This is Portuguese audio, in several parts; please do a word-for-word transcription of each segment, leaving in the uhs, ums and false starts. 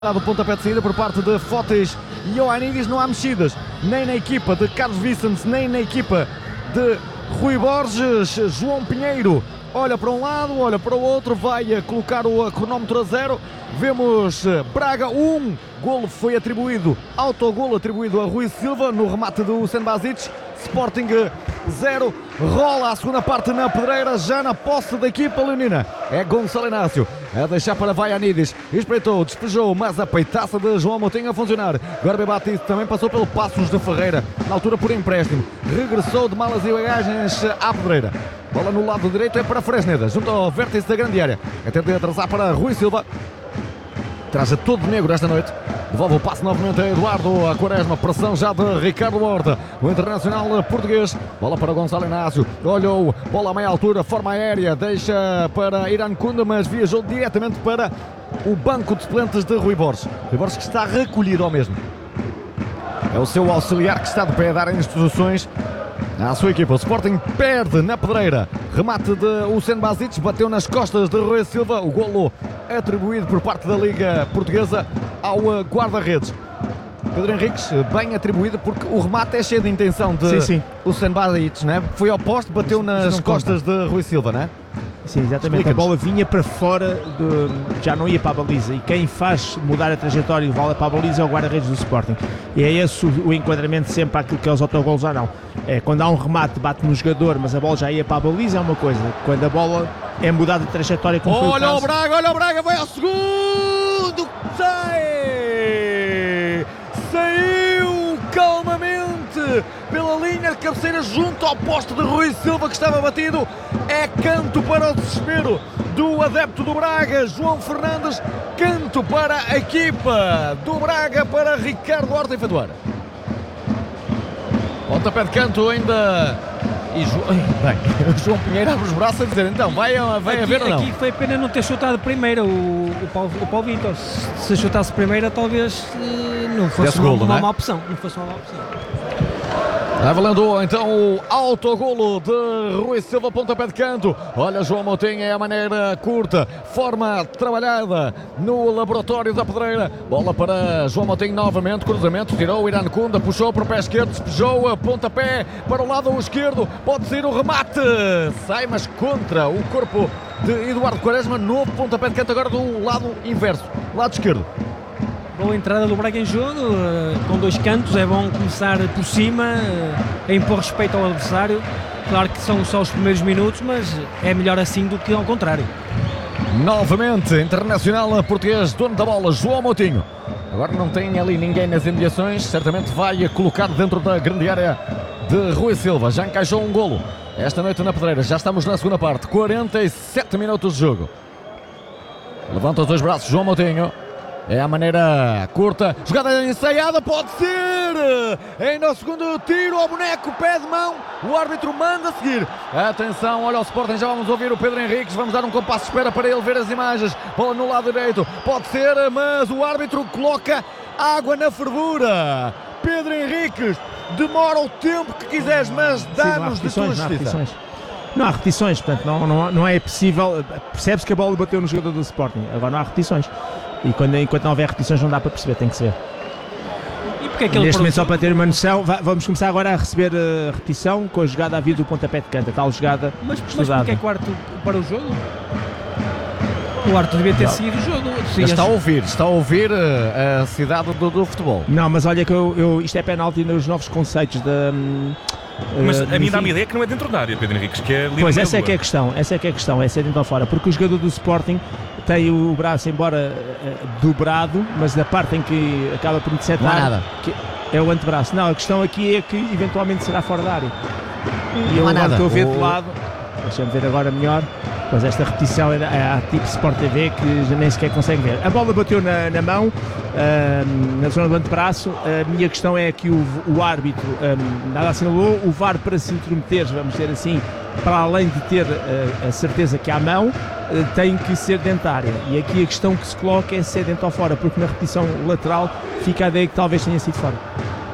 Do pontapé de saída por parte de Fotis e Ioannidis. Não há mexidas nem na equipa de Carlos Vicente nem na equipa de Rui Borges. João Pinheiro olha para um lado, olha para o outro, vai colocar o cronómetro a zero. Vemos Braga um, golo foi atribuído, autogolo atribuído a Rui Silva no remate do Hussein Basic. Sporting zero, rola a segunda parte na pedreira, já na posse da equipa leonina. É Gonçalo Inácio a deixar para Ioannidis, espreitou, despejou, mas a peitaça de João Moutinho a funcionar. Garbi Batista também passou pelo Passos de Ferreira, na altura por empréstimo, regressou de malas e bagagens à pedreira. Bola no lado direito é para Fresneda, junto ao vértice da grande área, a tentar atrasar para Rui Silva. Traz a todo negro esta noite. Devolve o passe novamente a Eduardo a Quaresma. Pressão já de Ricardo Horta, o internacional português. Bola para Gonçalo Inácio. Olhou, bola a meia altura, forma aérea. Deixa para Irán Kunda, mas viajou diretamente para o banco de suplentes de Rui Borges. Rui Borges que está recolhido ao mesmo. É o seu auxiliar que está de pé a dar instruções à sua equipa. O Sporting perde na pedreira. Remate de Hussein Basic, bateu nas costas de Rui Silva. O golo atribuído por parte da Liga Portuguesa ao guarda-redes. Pedro Henriques, bem atribuído, porque o remate é cheio de intenção de sim, sim. Hussein Basic, né? Foi ao poste, bateu isso, nas isso costas conta. de Rui Silva, né? Sim, exatamente. A bola vinha para fora, de, já não ia para a baliza, e quem faz mudar a trajetória e bola para a baliza é o guarda-redes do Sporting. E é esse o, o enquadramento sempre para aquilo que é os autogolos ou não. É, quando há um remate, bate no jogador, mas a bola já ia para a baliza, é uma coisa. Quando a bola é mudada de trajetória, como foi o caso. Olha o Braga, olha o Braga, vai ao segundo, sai! Saiu calmamente pela linha de cabeceira junto ao poste de Rui Silva, que estava batido. É canto para o desespero do adepto do Braga, João Fernandes. Canto para a equipa do Braga, para Ricardo Horta efetuar. Pontapé de canto ainda. E jo... Bem, o João Pinheiro abre os braços a dizer, então, vai, vai aqui, haver ou não? Aqui foi pena não ter chutado primeiro o, o, Paulo, o Paulo Vitor. Se chutasse primeiro, talvez não fosse uma, golo, uma não má opção. Não fosse uma má opção. Vai valendo então o autogolo de Rui Silva, pontapé de canto. Olha, João Moutinho, é a maneira curta, forma trabalhada no laboratório da pedreira. Bola para João Moutinho novamente, cruzamento, tirou o Irán Kunda, puxou para o pé esquerdo, despejou a pontapé para o lado esquerdo. Pode sair o remate, sai mas contra o corpo de Eduardo Quaresma. Novo pontapé de canto agora do lado inverso, lado esquerdo. Boa entrada do Braga em jogo, com dois cantos, é bom começar por cima, a impor respeito ao adversário. Claro que são só os primeiros minutos, mas é melhor assim do que ao contrário. Novamente, internacional português, dono da bola, João Moutinho. Agora não tem ali ninguém nas imediações, certamente vai colocar dentro da grande área de Rui Silva. Já encaixou um golo esta noite na pedreira, já estamos na segunda parte, quarenta e sete minutos de jogo. Levanta os dois braços, João Moutinho. É a maneira curta, jogada ensaiada, pode ser! Ainda o segundo tiro ao boneco, pé de mão, o árbitro manda seguir. Atenção, olha o Sporting, já vamos ouvir o Pedro Henriques, vamos dar um compasso de espera para ele ver as imagens. Bola no lado direito, pode ser, mas o árbitro coloca água na fervura. Pedro Henriques, demora o tempo que quiseres, mas dá-nos de tua justiça. Não há repetições, portanto não, não, não é possível, percebe-se que a bola bateu no jogador do Sporting, agora não há repetições. E quando, enquanto não houver repetições não dá para perceber, tem que ser. E porque é que ele Neste momento, produziu? só para ter uma noção, vamos começar agora a receber a repetição com a jogada a vir do pontapé de canto, a tal jogada Mas, mas estudada. porque é que o árbitro para o jogo? O árbitro devia ter não. seguido o jogo. Sim, está a ouvir, está a ouvir a cidade do, do futebol. Não, mas olha que eu, eu, isto é penalti nos novos conceitos da... Mas uh, a mim dá-me a ideia que não é dentro da área, Pedro Henriques, que é livre. Pois, essa é que é a questão, essa é que é a questão, é ser dentro ou fora, porque o jogador do Sporting tem o braço, embora uh, dobrado, mas na parte em que acaba por interceptar, não há nada. Que é o antebraço. Não, a questão aqui é que eventualmente será fora da área. E eu não há agora nada. estou a ver o... de lado, deixa-me ver agora melhor. Pois esta repetição é a tipo Sport T V que já nem sequer consegue ver. A bola bateu na, na mão, uh, na zona do antebraço. A minha questão é que o, o árbitro um, nada assinalou. O V A R, para se intrometer, vamos dizer assim, para além de ter uh, a certeza que há mão, uh, tem que ser dentro da área. E aqui a questão que se coloca é se é dentro ou fora, porque na repetição lateral fica a ideia que talvez tenha sido fora.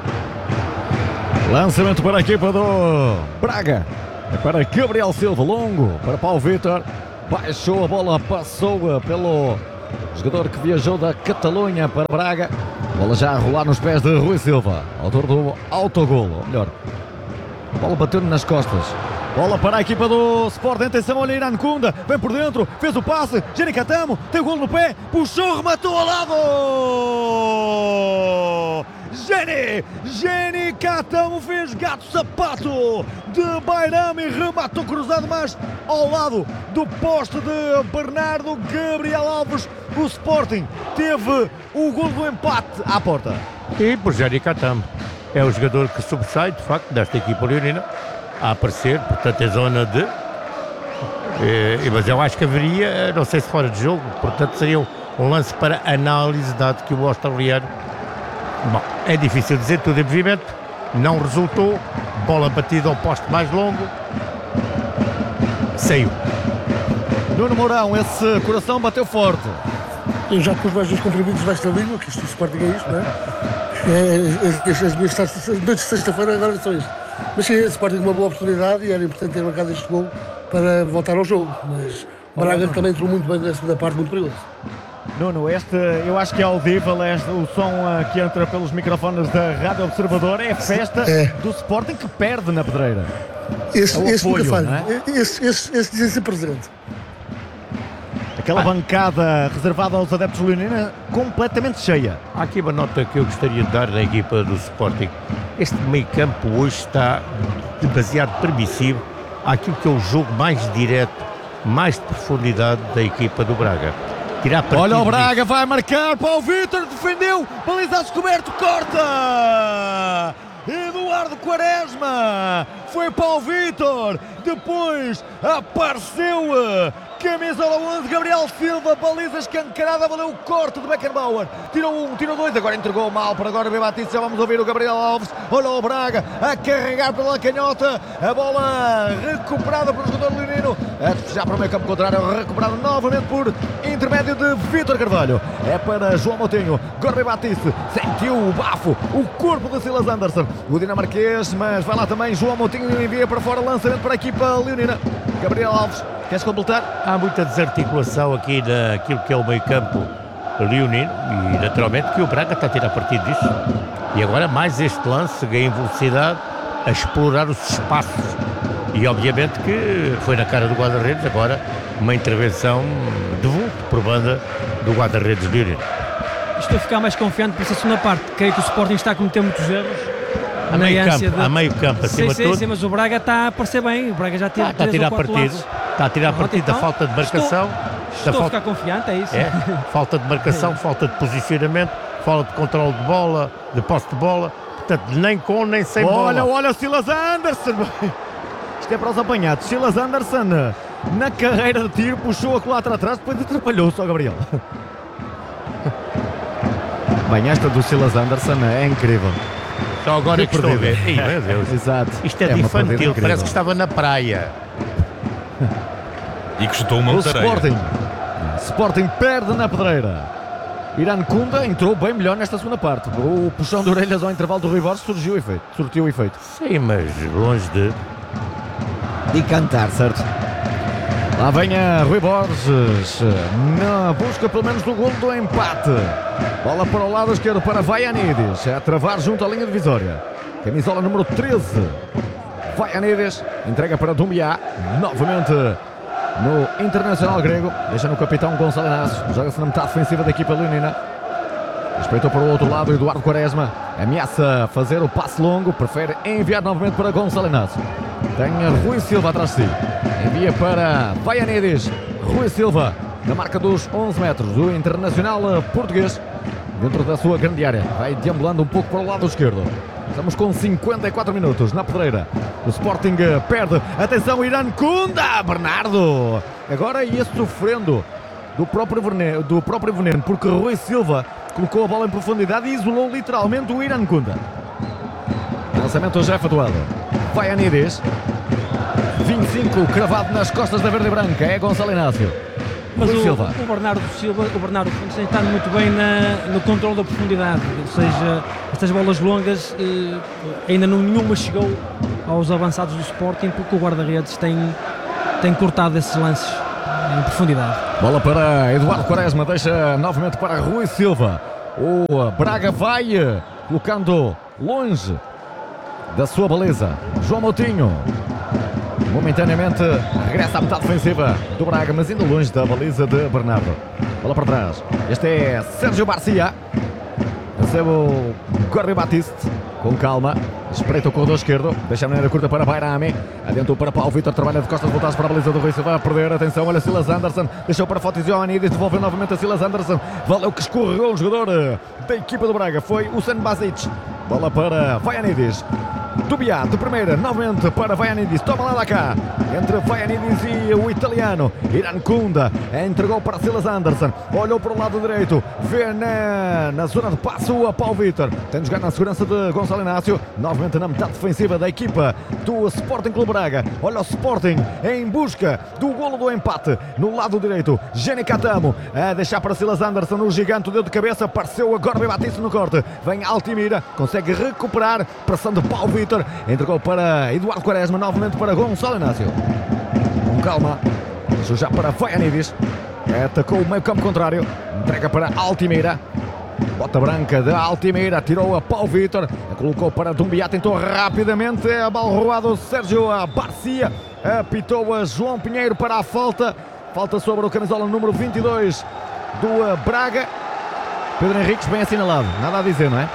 Lançamento para a equipa do Braga. É para Gabriel Silva, longo para Paulo Vitor. Baixou a bola, passou pelo jogador que viajou da Catalunha para Braga. Bola já a rolar nos pés de Rui Silva, autor do autogolo, ou melhor, bola bateu-lhe nas costas. Bola para a equipa do Sporting, atenção, olha Iran Kunda, vem por dentro, fez o passe, Geni Catamo, tem o golo no pé, puxou, rematou ao lado! Geni, Geni Catamo fez gato sapato de Bairami, rematou cruzado, mas ao lado do poste de Bernardo Gabriel Alves. O Sporting teve o golo do empate à porta. E por Geni Catamo, é o jogador que sobressai de facto desta equipa leonina a aparecer, portanto é zona de eh, mas eu acho que haveria, não sei se fora de jogo, portanto seria um lance para análise, dado que o australiano, bom, é difícil dizer, tudo em movimento, não resultou, bola batida ao poste mais longo, saiu. Nuno Mourão, esse coração bateu forte. Eu já pus mais uns contributos desta língua, que isto do Sporting é isto, não é? é, é, é as minhas taças, noites de sexta-feira agora são isto. Mas sim, o Sporting uma boa oportunidade e era importante ter marcado este gol para voltar ao jogo. Mas o Braga também entrou muito bem na segunda parte, muito perigoso. Nuno, este eu acho que é audível, este, o som uh, que entra pelos microfones da Rádio Observador, é a festa é. do Sporting que perde na Pedreira. Esse, é esse apoio, nunca falha, é? esse, esse, esse dizem ser presente. Aquela ah. bancada reservada aos adeptos leoninos completamente cheia. Há aqui uma nota que eu gostaria de dar na equipa do Sporting. Este meio campo hoje está demasiado permissivo àquilo que é o jogo mais direto, mais de profundidade da equipa do Braga. Tirar Olha o Braga, disso. vai marcar, Paulo Vitor defendeu, baliza descoberto, corta! Eduardo Quaresma, foi Paulo Vitor, depois apareceu camisola onze, Gabriel Silva, baliza escancarada, valeu o corte de Beckenbauer, tirou um, tirou dois, agora entregou mal para agora ver Batista, já vamos ouvir o Gabriel Alves, olha o Braga a carregar pela canhota, a bola recuperada pelo jogador leonino, já para o meio campo contrário, recuperada novamente por intermédio de Vítor Carvalho, é para João Moutinho, Gorbi Batista, sentiu o bafo, o corpo de Silas Anderson, o dinamarquês, mas vai lá também João Moutinho e envia para fora, lançamento para a equipa leonina. Gabriel Alves, queres completar? Há muita desarticulação aqui naquilo que é o meio campo leonino e naturalmente que o Braga está a tirar partido disso. E agora mais este lance, ganha em velocidade, a explorar os espaços. E obviamente que foi na cara do guarda-redes, agora uma intervenção de vulto por banda do guarda-redes leonino. Estou a ficar mais confiante para essa segunda parte. Creio que o Sporting está a cometer muitos erros. A meio campo, de... a meio campo acima sim, sim, de tudo. Sim, mas o Braga está a aparecer bem. O Braga já teve está a tirar partido. Está a tirar partido da falta de marcação. Estou, estou da a ficar confiante, é isso? É, falta de marcação, falta de posicionamento, falta de controle de bola, de posse de bola. Portanto, nem com nem sem olha, bola. Olha, olha, Silas Anderson. Isto é para os apanhados. Silas Anderson, na carreira de tiro, puxou a colatra atrás, depois atrapalhou-se ao Gabriel. Bem, esta do Silas Anderson é incrível. Só agora é que estou a ver. Ih, meu Deus. Exato. Isto é, é de infantil, parece que estava na praia. E que chutou uma o tareia. Sporting. Sporting perde na Pedreira. Iran Kunda entrou bem melhor nesta segunda parte. O puxão de orelhas ao intervalo do Rui Borges surgiu o efeito. Surtiu o efeito. Sim, mas longe de... De cantar, certo? Lá vem a Rui Borges na busca pelo menos do golo do empate. Bola para o lado esquerdo para Vaianides, a travar junto à linha divisória. Camisola número treze. Vaianides entrega para Doumbia, novamente no Internacional grego. Deixa no capitão Gonçalo Inácio, joga-se na metade defensiva da equipa leonina. Respeitou para o outro lado Eduardo Quaresma, ameaça fazer o passe longo, prefere enviar novamente para Gonçalo Inácio. Tem Rui Silva atrás de si, envia para Vaianides. Rui Silva na marca dos onze metros do Internacional português, dentro da sua grande área, vai deambulando um pouco para o lado esquerdo. Estamos com cinquenta e quatro minutos na Pedreira. O Sporting perde, atenção, Iran Kunda, Bernardo agora ia sofrendo do próprio veneno, do próprio veneno, porque Rui Silva colocou a bola em profundidade e isolou literalmente o Iran Kunda. Lançamento Jeff Duelo. Vaianides, vinte e cinco, cravado nas costas da verde e branca, é Gonçalo Inácio. Mas o, Silva. o Bernardo Silva, o Bernardo está muito bem na, no controle da profundidade, ou seja, estas bolas longas eh, ainda não, nenhuma chegou aos avançados do Sporting, porque o guarda-redes tem, tem cortado esses lances. em profundidade. Bola para Eduardo Quaresma, deixa novamente para Rui Silva. O Braga vai colocando longe da sua baliza. João Moutinho momentaneamente regressa à metade defensiva do Braga, mas ainda longe da baliza de Bernardo. Bola para trás. Este é Sérgio Garcia. Recebe o Gorbi Batiste com calma. Espreita o corredor esquerdo. Deixa a maneira curta para Bairami. Adentro para Paulo Vitor. Trabalha de costas voltadas para a baliza do Rui Silva. Vai a perder. Atenção. Olha Silas Anderson. Deixou para Fotis Ioannidis. Devolveu novamente a Silas Anderson. Valeu que escorregou o jogador da equipa do Braga. Foi o Sen Basic. Bola para Vaianidis. Dubiá de primeira, novamente para Vaianidis. Toma lá da cá. Entre Vaianidis e o italiano Iran Kunda. Entregou para Silas Anderson. Olhou para o lado direito. Vê na, na zona de passo a Paulo Vitor. Tem de jogar na segurança de Gonçalo Inácio. Novamente na metade defensiva da equipa do Sporting Clube Braga. Olha o Sporting em busca do golo do empate. No lado direito, Gene Catamo a deixar para Silas Anderson. O gigante deu de cabeça. Apareceu a Gorbi Batiste no corte. Vem Altimira. Consegue recuperar. Pressão de Paulo Vitor. Entregou para Eduardo Quaresma. Novamente para Gonçalo Inácio. Com calma. Deixou já para Vaianidis. Atacou o meio campo contrário. Entrega para Altimira. Bota branca de Altimira. Tirou a Paulo Vitor. Colocou para Dumbiá. Tentou rapidamente. A bola roubada do Sérgio Garcia. Apitou a João Pinheiro para a falta. Falta sobre o camisola número vinte e dois do Braga. Pedro Henriques bem assinalado. Nada a dizer, não é?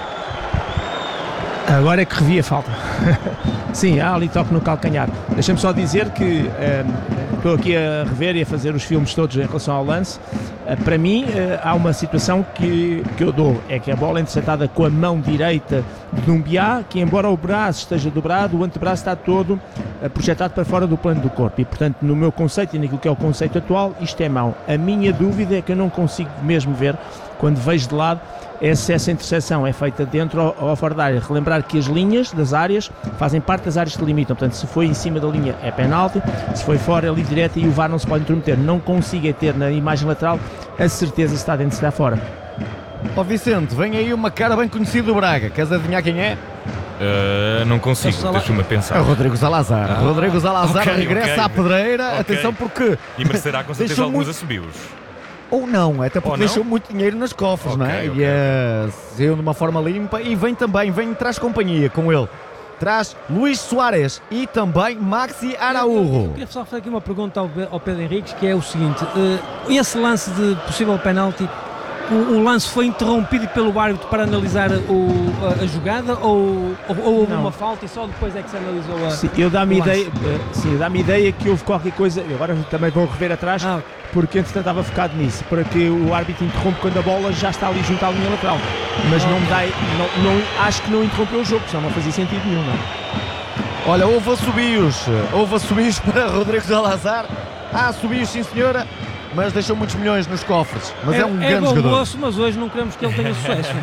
Agora é que revi a falta. Sim, há ali toque no calcanhar. Deixa-me só dizer que um, estou aqui a rever e a fazer os filmes todos em relação ao lance. Uh, para mim, uh, há uma situação que, que eu dou. É que a bola é interceptada com a mão direita de Dumbiá, que embora o braço esteja dobrado, o antebraço está todo uh, projetado para fora do plano do corpo. E, portanto, no meu conceito e naquilo que é o conceito atual, isto é mão. A minha dúvida é que eu não consigo mesmo ver, quando vejo de lado, é se essa interseção é feita dentro ou, ou fora da área. Relembrar que as linhas das áreas fazem parte das áreas que delimitam. Portanto, se foi em cima da linha é penalti, se foi fora é livre direta e o V A R não se pode intrometer. Não consigo é ter na imagem lateral a certeza se está dentro ou se está fora. Ó Vicente, vem aí uma cara bem conhecida do Braga. Queres adivinhar quem é? Uh, não consigo, deixa-me pensar. É o Rodrigo Salazar. Ah, Rodrigo Salazar okay, regressa okay. à pedreira. Okay. Atenção porque... E merecerá com certeza alguns muito... assobios. Ou não, até porque Ou deixou não? muito dinheiro nos cofres, Okay, não é? okay, e uh, saiu de uma forma limpa e vem também, vem traz companhia com ele. Traz Luís Soares e também Maxi Araújo. Eu queria só fazer aqui uma pergunta ao, ao Pedro Henriques, que é o seguinte: uh, esse lance de possível penalti, o, o lance foi interrompido pelo árbitro para analisar o, a, a jogada ou, ou, ou houve Não. uma falta e só depois é que se analisou a Sim, eu dá-me o lance? ideia, uh, sim, dá-me ideia que houve qualquer coisa, eu agora também vou rever atrás, Ah, porque entretanto estava focado nisso, para que o árbitro interrompe quando a bola já está ali junto à linha lateral. Mas não me dá, não, não, acho que não interrompeu o jogo, senão não fazia sentido nenhum, não é? Olha, houve assobios, houve assobios para Rodrigo Salazar. Há assobios, sim senhora, mas deixou muitos milhões nos cofres. Mas é, é, um é grande bom jogador. moço, mas hoje não queremos que ele tenha sucesso.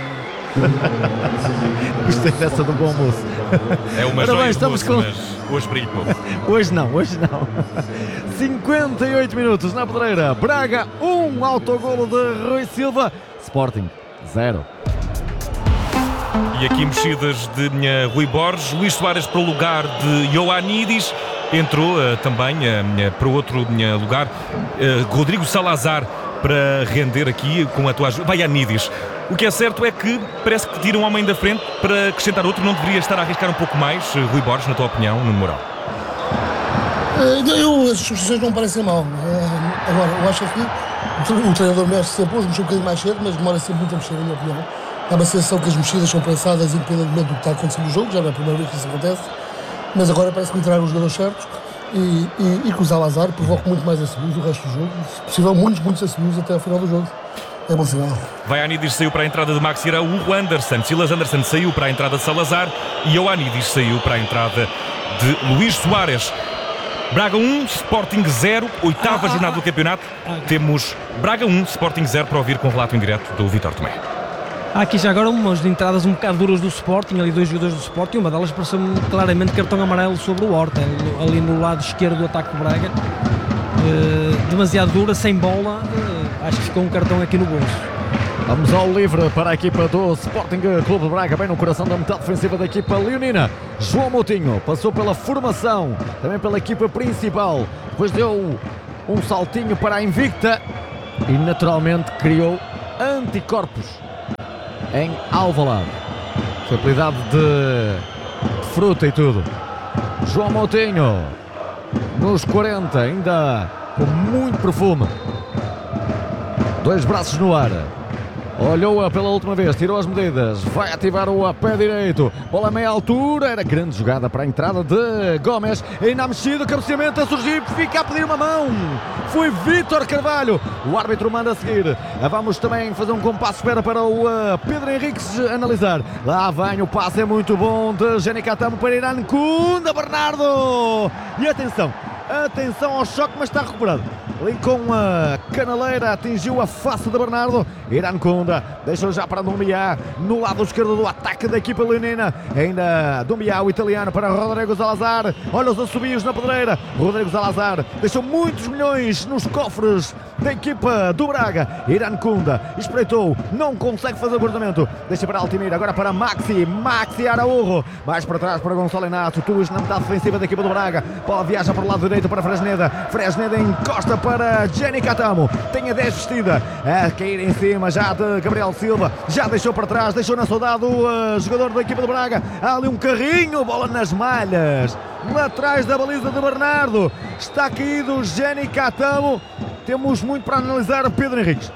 Gostei dessa do bom moço. É uma Ora joia bem, de estamos moço, com- mas hoje brilho pouco. Hoje não, hoje não. cinquenta e oito minutos na pedreira. Braga, um autogolo de Rui Silva. Sporting, zero. E aqui mexidas de minha Rui Borges, Luís Soares para o lugar de Ioannidis, entrou uh, também uh, para outro uh, lugar, uh, Rodrigo Salazar para render aqui com a tua ajuda, Vaianidis. O que é certo é que parece que tira um homem da frente para acrescentar outro, não deveria estar a arriscar um pouco mais, uh, Rui Borges, na tua opinião, no moral? Eh, Eu, as substituições não me parecem mal. Eh, Agora, eu acho que o treinador mexe sempre, hoje mexeu um bocadinho mais cedo, mas demora sempre muito a mexer, na minha opinião. Dá uma sensação que as mexidas são pensadas independentemente do que está acontecendo no jogo, já não é a primeira vez que isso acontece, mas agora parece que entraram os jogadores certos e, e, e que o Salazar provoca muito mais assobios o resto do jogo, se possível muitos, muitos assobios até ao final do jogo. É bom sinal. Vaianidis saiu para a entrada de Maxi Araújo, Anderson, Silas Anderson saiu para a entrada de Salazar e Ioannidis saiu para a entrada de Luís Soares. Braga um, Sporting zero, oitava Ah, ah, jornada ah. do campeonato. Ah. Temos Braga um, Sporting zero para ouvir com relato em direto do Vítor Tomé. Há aqui já agora umas entradas um bocado duras do Sporting, ali dois jogadores do Sporting, uma delas pareceu-me claramente cartão amarelo sobre o Horta, ali no lado esquerdo do ataque do Braga. Uh, demasiado dura, sem bola, uh, acho que ficou um cartão aqui no bolso. Vamos ao livre para a equipa do Sporting Clube de Braga, bem no coração da metade defensiva da equipa leonina. João Moutinho passou pela formação, também pela equipa principal, depois deu um saltinho para a invicta e naturalmente criou anticorpos em Alvalade. Foi apelidado de, de fruta e tudo. João Moutinho, nos quarenta, ainda com muito perfume. Dois braços no ar. Olhou-a pela última vez, tirou as medidas, vai ativar o a pé direito, bola a meia altura, era grande jogada para a entrada de Gomes, ainda a mexida, cabeceamento a surgir, fica a pedir uma mão, foi Vítor Carvalho, o árbitro manda a seguir. Vamos também fazer um compasso espera para o uh, Pedro Henriques analisar. Lá vem, o passe é muito bom de Geni Catamo para Irán Kunda, Bernardo, e atenção, atenção ao choque, mas está recuperado. Ali com a canaleira atingiu a face de Bernardo. Irán Kunda deixou já para Dumbiá no lado esquerdo do ataque da equipa leonina. Ainda Dumbiá, o italiano, para Rodrigo Salazar. Olha os assobios na pedreira. Rodrigo Salazar deixou muitos milhões nos cofres da equipa do Braga. Irán Kunda espreitou, não consegue fazer o cruzamento. Deixa para Altimira, agora para Maxi. Maxi Araújo, mais para trás para Gonçalo Inácio. Tuas na metade defensiva da equipa do Braga. Bola viaja para o lado direito para Fresneda. Fresneda encosta para Geni Catamo. Tem a dez vestida a cair em cima já de Gabriel Silva. Já deixou para trás, deixou na saudade o uh, jogador da equipa do Braga. Há ali um carrinho, bola nas malhas. Lá atrás da baliza de Bernardo. Está caído Geni Catamo. Temos muito para analisar, Pedro Henriques.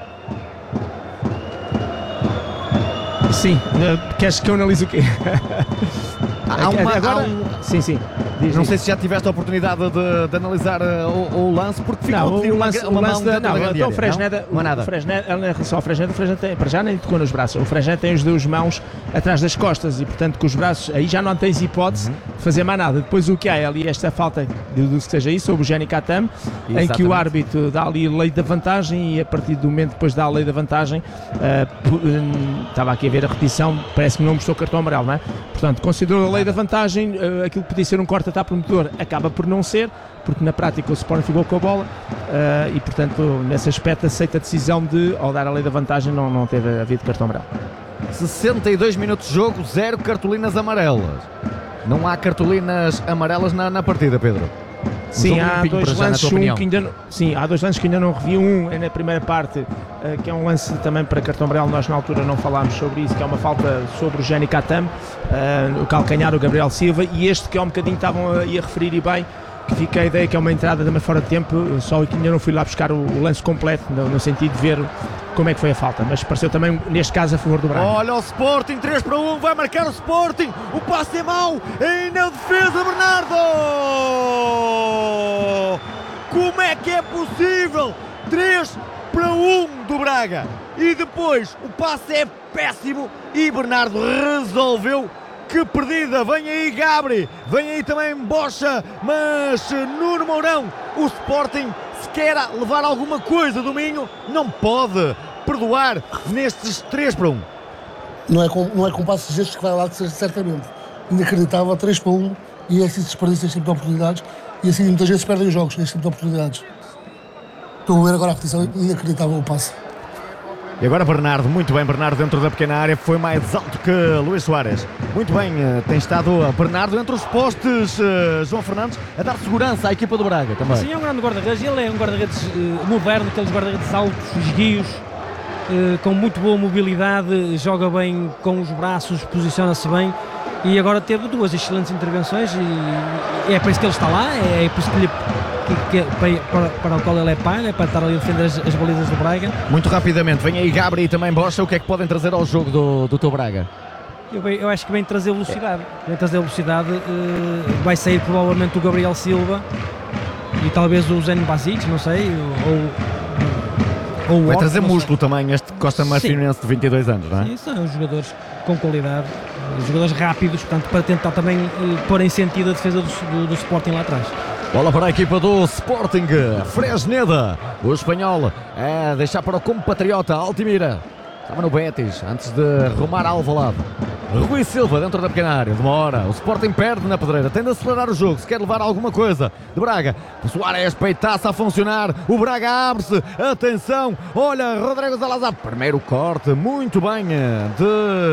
Sim, uh, queres que eu analise o quê? Há uma, Agora, há um... Sim, sim. Diz, Não diz. sei se já tiveste a oportunidade de, de analisar uh, o, o lance, porque ficou Não, a pedir o uma, lance, uma o lance mão da, dentro não, da grande então o área, Fresneda, não? Não há nada. o Fresneda, em relação ao Fresneda, o Fresneda tem, para já nem tocou nos braços, o Fresneda tem as duas mãos atrás das costas e portanto com os braços, aí já não tens hipótese Uhum. de fazer mais nada. Depois o que há é ali esta falta, deduzo que seja isso, sobre o Geni Catamo, em que o Exatamente. árbitro dá ali a lei da vantagem e a partir do momento depois dá a lei da vantagem, uh, pu- hum, estava aqui a ver a repetição, parece que não mostrou cartão amarelo, não é? Portanto, considerou a lei da vantagem, uh, aquilo que podia ser um corte-ataque prometedor acaba por não ser, porque na prática o Sporting ficou com a bola uh, e portanto nesse aspecto aceita a decisão de, ao dar a lei da vantagem, não, não teve havido cartão amarelo. sessenta e dois minutos de jogo, zero cartolinas amarelas. Não há cartolinas amarelas na, na partida, Pedro. Sim, jogo há limpinho dois para já, na lances, tua um opinião. que ainda não, sim, há dois lances que ainda não revi. Um é na primeira parte, uh, que é um lance também para cartão amarelo. Nós na altura não falámos sobre isso, que é uma falta sobre o Geni Catamo, uh, o calcanhar, o Gabriel Silva, e este que é um bocadinho estavam a, a referir e bem, que fica a ideia que é uma entrada também fora de tempo, só que ainda não fui lá buscar o, o lance completo, no, no sentido de ver como é que foi a falta, mas pareceu também neste caso a favor do Braga. Olha o Sporting, três para um, vai marcar o Sporting, o passe é mau, e na defesa Bernardo! Como é que é possível? três para um do Braga, e depois o passe é péssimo e Bernardo resolveu. Que perdida, vem aí Gabri, vem aí também Bocha, mas Nuno Mourão, o Sporting se quer levar alguma coisa do Minho, não pode perdoar nestes três para um. Não é com, não é com passos gestos que vai lá, certamente. Inacreditável, três para um, e é assim que se desperdiça este tipo de oportunidades, e assim muitas vezes perdem os jogos, este tipo de oportunidades. Estou a ver agora a repetição, inacreditável o passe. E agora Bernardo, muito bem, Bernardo dentro da pequena área, foi mais alto que Luís Soares. Muito bem, tem estado Bernardo entre os postes, João Fernandes, a dar segurança à equipa do Braga também. Sim, é um grande guarda-redes, ele é um guarda-redes uh, moderno, aqueles guarda-redes altos, esguios, uh, com muito boa mobilidade, joga bem com os braços, posiciona-se bem e agora teve duas excelentes intervenções e é para isso que ele está lá, é por isso que lhe Que, que, para, para o qual ele é pago, é para estar ali a defender as, as balizas do Braga. Muito rapidamente, vem aí Gabri e também Bocha, o que é que podem trazer ao jogo do, do teu Braga? Eu, eu acho que vem trazer velocidade, vem trazer velocidade, uh, vai sair provavelmente o Gabriel Silva e talvez o Zen Basic, não sei, ou, ou o Vai Orto, trazer não músculo também este Costa Marfinense de vinte e dois anos, não é? sei. Sim, são jogadores com qualidade, jogadores rápidos, portanto para tentar também uh, pôr em sentido a defesa do, do, do Sporting lá atrás. Bola para a equipa do Sporting, Fresneda, o espanhol, é deixar para o compatriota Altimira, estava no Betis, antes de rumar a Alvalade. Rui Silva dentro da pequena área, demora, o Sporting perde na pedreira, tem de acelerar o jogo, se quer levar alguma coisa de Braga. O Soares peitaça a funcionar, o Braga abre-se, atenção, olha, Rodrigo Salazar, primeiro corte, muito bem, de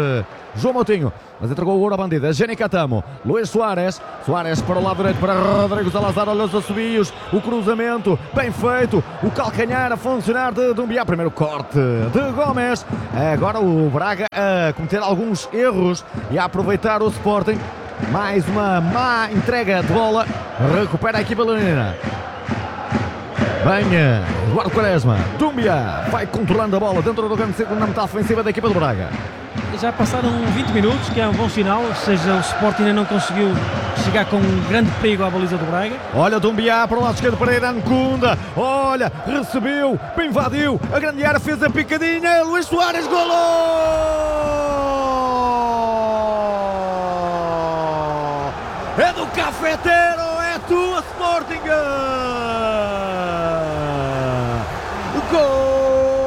João Moutinho, mas entregou o ouro à bandida. Jenny Catamo, Luís Soares, Soares para o lado direito para Rodrigo Salazar, olha os assobios, o cruzamento, bem feito, o calcanhar a funcionar de Doumbia, primeiro corte de Gomes, agora o Braga a cometer alguns erros e a aproveitar o Sporting, mais uma má entrega de bola, recupera a equipa leonina. Venha, Eduardo Quaresma, Doumbia vai controlando a bola dentro do grande círculo na metade ofensiva da equipa do Braga. Já passaram vinte minutos, que é um bom sinal, ou seja, o Sporting ainda não conseguiu chegar com um grande perigo à baliza do Braga. Olha Doumbia para o lado esquerdo para Irã Nkunda, olha, recebeu, invadiu, a grande área, fez a picadinha, Luís Soares, golo! É do cafeteiro, é tua Sporting! Gol!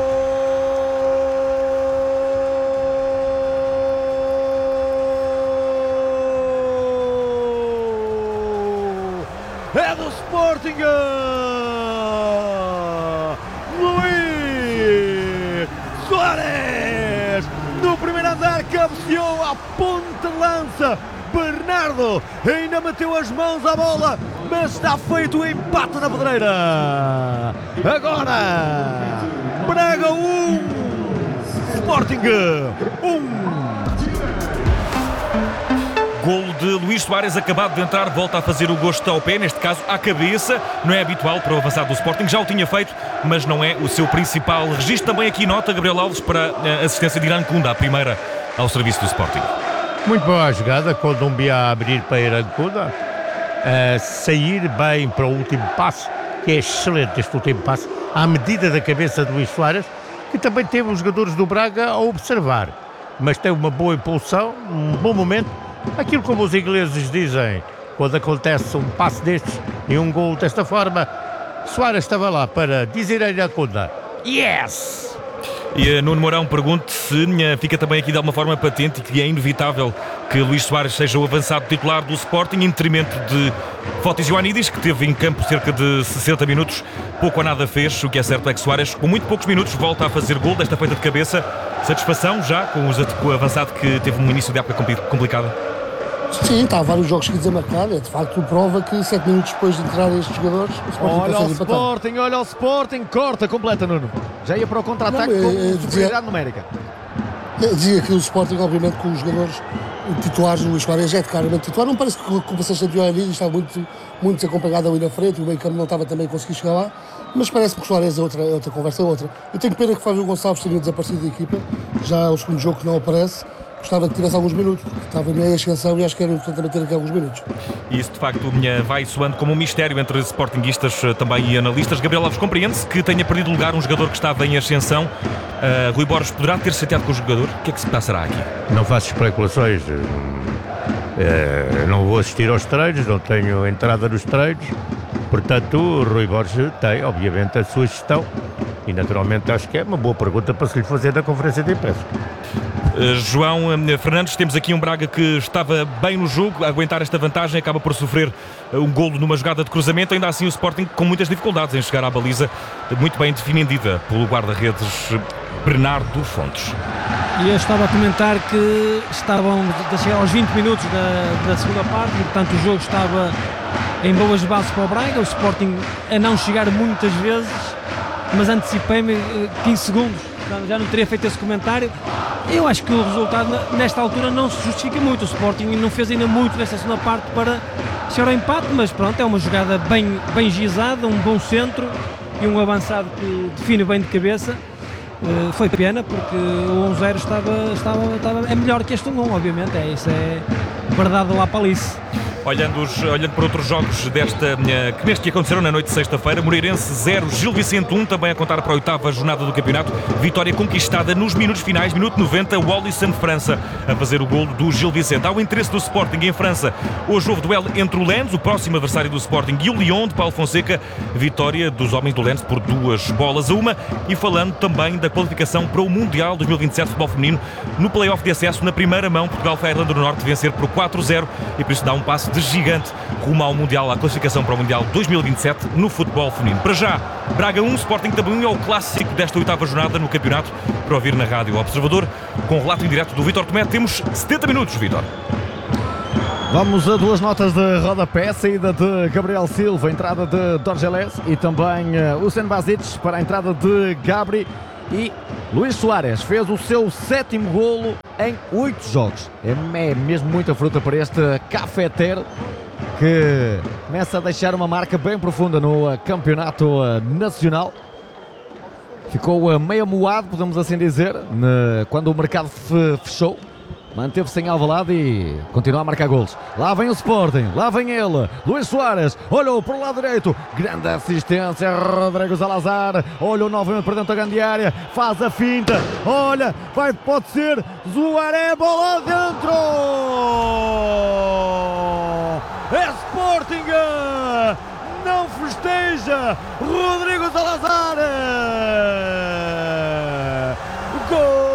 É do Sporting! Luís Soares! No primeiro andar cabeceou à ponta de lança. Bernardo ainda meteu as mãos à bola, mas está feito o empate na pedreira. Agora, Braga um, Sporting um. Golo de Luís Soares, acabado de entrar, volta a fazer o gosto ao pé, neste caso à cabeça. Não é habitual para o avançado do Sporting, já o tinha feito, mas não é o seu principal registro. Também aqui nota Gabriel Alves para a assistência de Irã Nkunda, a primeira ao serviço do Sporting. Muito boa a jogada, com o Doumbia a abrir para Irã Nkunda, a sair bem para o último passo, que é excelente este último passo, à medida da cabeça de Luís Soares, que também teve os jogadores do Braga a observar, mas tem uma boa impulsão, um bom momento. Aquilo como os ingleses dizem, quando acontece um passo destes e um gol desta forma, Soares estava lá para dizer a Irã Nkunda, yes! E uh, Nuno Mourão pergunta se uh, fica também aqui de alguma forma patente e que é inevitável que Luís Soares seja o avançado titular do Sporting em detrimento de Fotis Ioannidis, que teve em campo cerca de sessenta minutos, pouco ou nada fez. O que é certo é que Soares, com muito poucos minutos, volta a fazer gol desta feita de cabeça. Satisfação já com, os, com o avançado que teve um início de época complicada? Sim, está há vários jogos seguidos a marcar. É de facto prova que sete minutos depois de entrar estes jogadores, o Sporting olha o empatar. Sporting, olha o Sporting, corta completa, Nuno. Já ia para o contra-ataque com é, é, superioridade numérica. Dizia que o Sporting, obviamente, com os jogadores titulares, o Luís Soares é claramente titular. Não parece que a compensação de Ioannidis estava muito, muito desacompanhada ali na frente, o meio campo não estava também a conseguir chegar lá, mas parece que o Soares é outra, outra conversa, é outra. Eu tenho pena que Fábio Gonçalves tenha desaparecido da equipa, já é o segundo jogo que não aparece. Gostava que tivesse alguns minutos, porque estava em ascensão e acho que era importante também ter aqui alguns minutos. E isso de facto vai soando como um mistério entre sportinguistas também e analistas. Gabriel Alves, compreende-se que tenha perdido lugar um jogador que estava em ascensão. Uh, Rui Borges poderá ter chateado com o jogador? O que é que se passará aqui? Não faço especulações, uh, não vou assistir aos treinos, não tenho entrada nos treinos, portanto o Rui Borges tem obviamente a sua gestão e naturalmente acho que é uma boa pergunta para se lhe fazer na conferência de imprensa. Uh, João uh, Fernandes, temos aqui um Braga que estava bem no jogo, a aguentar esta vantagem, acaba por sofrer uh, um golo numa jogada de cruzamento, ainda assim o Sporting com muitas dificuldades em chegar à baliza, uh, muito bem defendida pelo guarda-redes uh, Bernardo Fontes. E eu estava a comentar que estavam a chegar aos vinte minutos da, da segunda parte e portanto o jogo estava em boas bases para o Braga, o Sporting a não chegar muitas vezes, mas antecipei-me uh, quinze segundos, já não teria feito esse comentário. Eu acho que o resultado nesta altura não se justifica muito. O Sporting não fez ainda muito nesta segunda parte para chegar ao empate, mas pronto, é uma jogada bem, bem gizada, um bom centro e um avançado que define bem de cabeça. Uh, foi pena porque o um zero estava, estava, estava, é melhor que este um um, obviamente, é, isso é verdade lá para Alice. Olhando, os, olhando para outros jogos desta, que neste que aconteceram na noite de sexta-feira, Moreirense zero, Gil Vicente um, também a contar para a oitava jornada do campeonato, vitória conquistada nos minutos finais, minuto noventa, Wallison França a fazer o golo do Gil Vicente. Há o interesse do Sporting em França, hoje houve duelo entre o Lens, o próximo adversário do Sporting, e o Lyon de Paulo Fonseca, vitória dos homens do Lens por duas bolas a uma, e falando também da qualificação para o Mundial dois mil e vinte e sete de futebol feminino, no play-off de acesso, na primeira mão, Portugal foi à Irlanda do Norte vencer por quatro a zero, e por isso dá um passo passo de gigante rumo ao Mundial, à classificação para o Mundial dois mil e vinte e sete no futebol feminino. Para já, Braga um, Sporting também um, é o clássico desta oitava jornada no campeonato, para ouvir na Rádio Observador, com o relato em direto do Vítor Tomé. Temos setenta minutos, Vítor. Vamos a duas notas de rodapé, saída de Gabriel Silva, entrada de Dorgeles e também uh, Hussein Basic para a entrada de Gabri, e Luís Soares fez o seu sétimo golo em oito jogos. É, é mesmo muita fruta para este cafeteiro, que começa a deixar uma marca bem profunda no uh, campeonato uh, nacional. Ficou uh, meio moado, podemos assim dizer, ne, quando o mercado fechou. Manteve-se em Alvalade e continua a marcar golos. Lá vem o Sporting, lá vem ele, Luís Soares, olhou para o lado direito, grande assistência, Rodrigo Salazar, olhou novamente para dentro da grande área, faz a finta, olha, vai, pode ser, Zuaré, bola dentro! É Sporting! Não festeja, Rodrigo Salazar! Gol!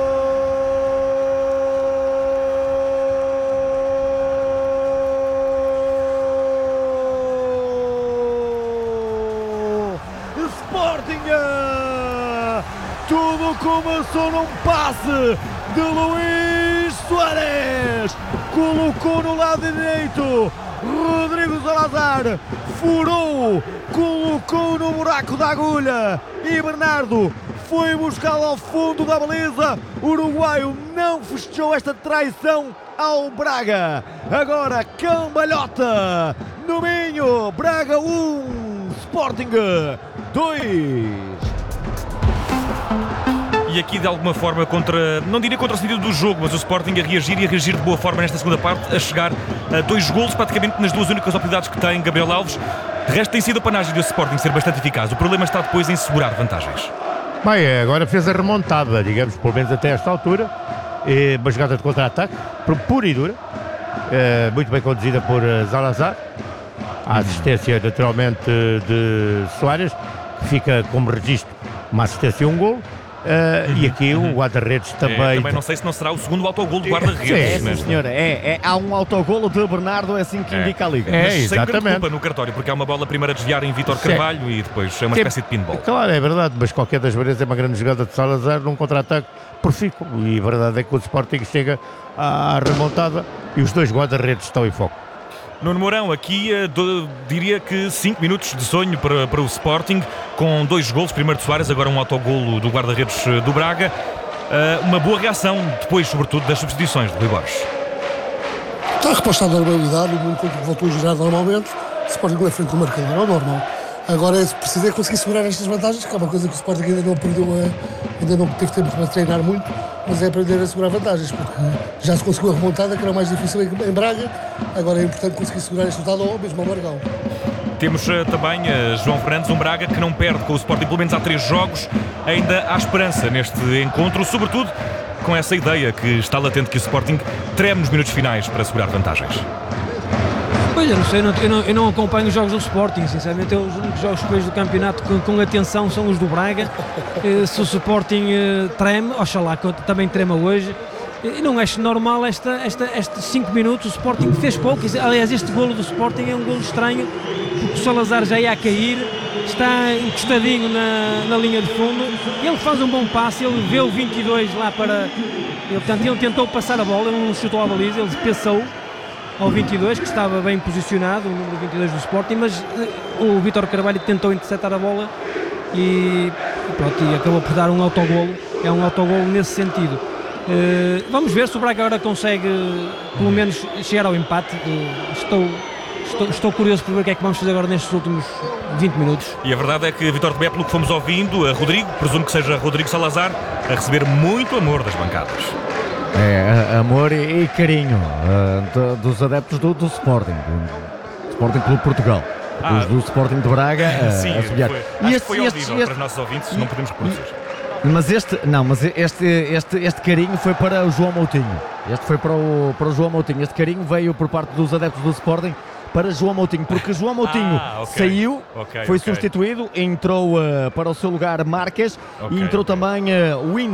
Tudo começou num passe de Luís Soares, colocou no lado direito, Rodrigo Salazar furou, colocou no buraco da agulha e Bernardo foi buscá-lo ao fundo da baliza. O uruguaio não festejou esta traição ao Braga. Agora cambalhota no Minho, Braga um, Sporting dois. E aqui de alguma forma contra, não diria contra o sentido do jogo, mas o Sporting a reagir e a reagir de boa forma nesta segunda parte, a chegar a dois golos praticamente nas duas únicas oportunidades que tem Gabriel Alves. De resto tem sido a panagem do Sporting ser bastante eficaz. O problema está depois em segurar vantagens. Bem, agora fez a remontada, digamos, pelo menos até esta altura. É uma jogada de contra-ataque, pura e dura, é, muito bem conduzida por Salazar. A assistência naturalmente de Soares, que fica como registro uma assistência e um gol. Uh, e aqui o guarda-redes também. É, também não sei se não será o segundo autogol do guarda-redes. É, sim, senhora. É, é, há um autogolo de Bernardo, é assim que é. indica a Liga. É, mas exatamente. sem grande culpa no cartório, porque há uma bola primeiro a desviar em Vítor Carvalho e depois é uma espécie de pinball. Claro, é verdade, mas qualquer das maneiras é uma grande jogada de Salazar num contra-ataque profícuo. E a verdade é que o Sporting chega à remontada e os dois guarda-redes estão em foco. Nuno Mourão, aqui do, diria que cinco minutos de sonho para, para o Sporting, com dois golos, primeiro de Soares, agora um autogolo do guarda-redes do Braga. Uh, uma boa reação depois, sobretudo, das substituições de Rui Borges. Está a repostar a normalidade, o mundo voltou a girar normalmente, o Sporting na frente do marcador, é o normal. Agora é preciso é conseguir segurar estas vantagens, que é uma coisa que o Sporting ainda não aprendeu, a, ainda não teve tempo para treinar muito, mas é aprender a segurar vantagens, porque já se conseguiu a remontada, que era mais difícil em, em Braga, agora é importante conseguir segurar este resultado ou mesmo ao Margão. Temos uh, também uh, João Fernandes, um Braga que não perde com o Sporting pelo menos há três jogos. Ainda há esperança neste encontro, sobretudo com essa ideia que está latente que o Sporting treme nos minutos finais para segurar vantagens. Pois, eu não sei, eu não, eu, não, eu não acompanho os jogos do Sporting, sinceramente. Eu, os únicos jogos que vejo do campeonato com, com atenção são os do Braga. Eh, se o Sporting eh, treme, oxalá que também trema hoje. E não acho normal esta, esta, estes cinco minutos. O Sporting fez pouco. Aliás, este golo do Sporting é um golo estranho, porque o Salazar já ia a cair, está encostadinho na, na linha de fundo. Ele faz um bom passe, ele vê o vinte e dois lá para. Ele, portanto, ele tentou passar a bola, ele não chutou a baliza, ele pensou ao vinte e dois, que estava bem posicionado, o número vinte e dois do Sporting, mas o Vítor Carvalho tentou interceptar a bola e, pronto, e acabou por dar um autogolo. É um autogolo nesse sentido. Uh, vamos ver se o Braga agora consegue pelo menos chegar ao empate. Uh, estou, estou, estou curioso por ver o que é que vamos fazer agora nestes últimos vinte minutos. E a verdade é que Vítor Tomé, pelo que fomos ouvindo, a Rodrigo, presumo que seja Rodrigo Salazar, a receber muito amor das bancadas. É, amor e, e carinho uh, de, dos adeptos do, do Sporting, do Sporting Clube Portugal. Ah, os do Sporting de Braga uh, sim, a subir. Foi, E acho que este, foi este, audível este, para os nossos ouvintes, não podemos reproduzir. Mas este, não, mas este, este, este carinho foi para o João Moutinho. Este foi para o, para o João Moutinho. Este carinho veio por parte dos adeptos do Sporting para João Moutinho, porque João Moutinho ah, okay. saiu, okay, foi okay. substituído, entrou uh, para o seu lugar Marques okay, e entrou okay. também uh, Wind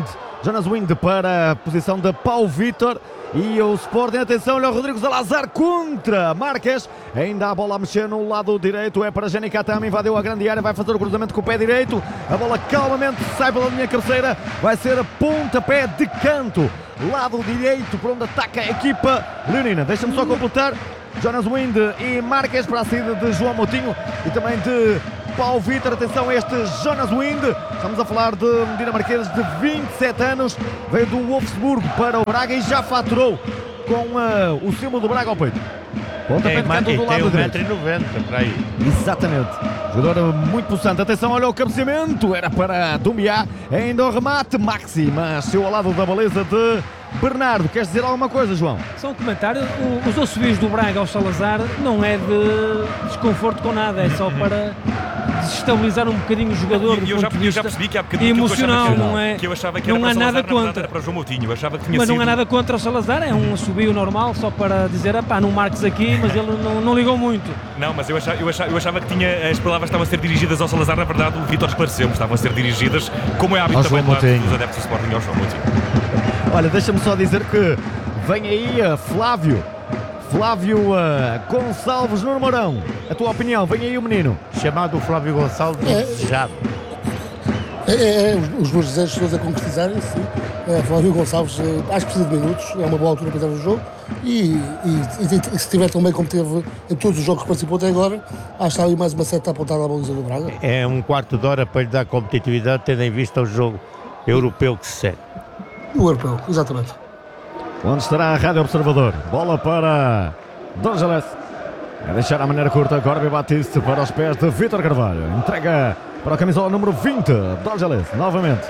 Jonas Wind para a posição de Paulo Vitor. E o Sporting, atenção, olha o Rodrigo Salazar contra Marques. Ainda a bola a mexer no lado direito, é para Jenny Katama, invadiu a grande área, vai fazer o cruzamento com o pé direito. A bola calmamente sai pela linha cabeceira, vai ser a pontapé de canto. Lado direito, por onde ataca a equipa leonina. Deixa-me só completar. Jonas Wind e Marques para a saída de João Moutinho e também de Paulo Vitor. Atenção a este Jonas Wind. Estamos a falar de um dinamarquês de vinte e sete anos. Veio do Wolfsburgo para o Braga e já faturou com uh, o símbolo do Braga ao peito. Tem, man, do tem lado um metro e noventa para aí. Exatamente. Jogador muito possante. Atenção, olha o cabeceamento. Era para Dumbiá. Ainda o remate Maxi, mas saiu ao lado da baliza de Bernardo. Queres dizer alguma coisa, João? Só um comentário. O, os assobios do Braga ao Salazar não é de desconforto com nada. É só para desestabilizar um bocadinho o jogador. E eu, já, eu já percebi que há bocadinho emocional, que eu não é? Que eu achava que não era há para nada Salazar, contra. era para João Moutinho. Eu achava que tinha mas sido... não há nada contra o Salazar. É um assobio normal, só para dizer, pá, não marques aqui, mas ele não, não ligou muito. Não, mas eu achava, eu, achava, eu achava que tinha, as palavras estavam a ser dirigidas ao Salazar. Na verdade, o Vítor esclareceu-me, estavam a ser dirigidas, como é hábito Ao também João do lado Moutinho. dos adeptos do Sporting, ao João Moutinho. Olha, deixa-me só dizer que vem aí uh, Flávio. Flávio uh, Gonçalves no Mourão. A tua opinião, vem aí o menino. Chamado Flávio Gonçalves, É. desejado. É, é, é, os meus desejos todos a concretizarem-se. É, Flávio Gonçalves, é, acho que precisa de minutos, é uma boa altura para entrar no jogo. E, e, e, e se estiver tão bem como teve em todos os jogos que participou até agora, acho que está ali mais uma seta apontada à baliza do Braga. É um quarto de hora para lhe dar competitividade, tendo em vista o jogo europeu que se segue. O europeu, exatamente. Onde estará a Rádio Observador? Bola para Dorgeles. A deixar a maneira curta, Gorbi Batiste para os pés de Vítor Carvalho. Entrega para a camisola número vinte, Dorgeles, novamente.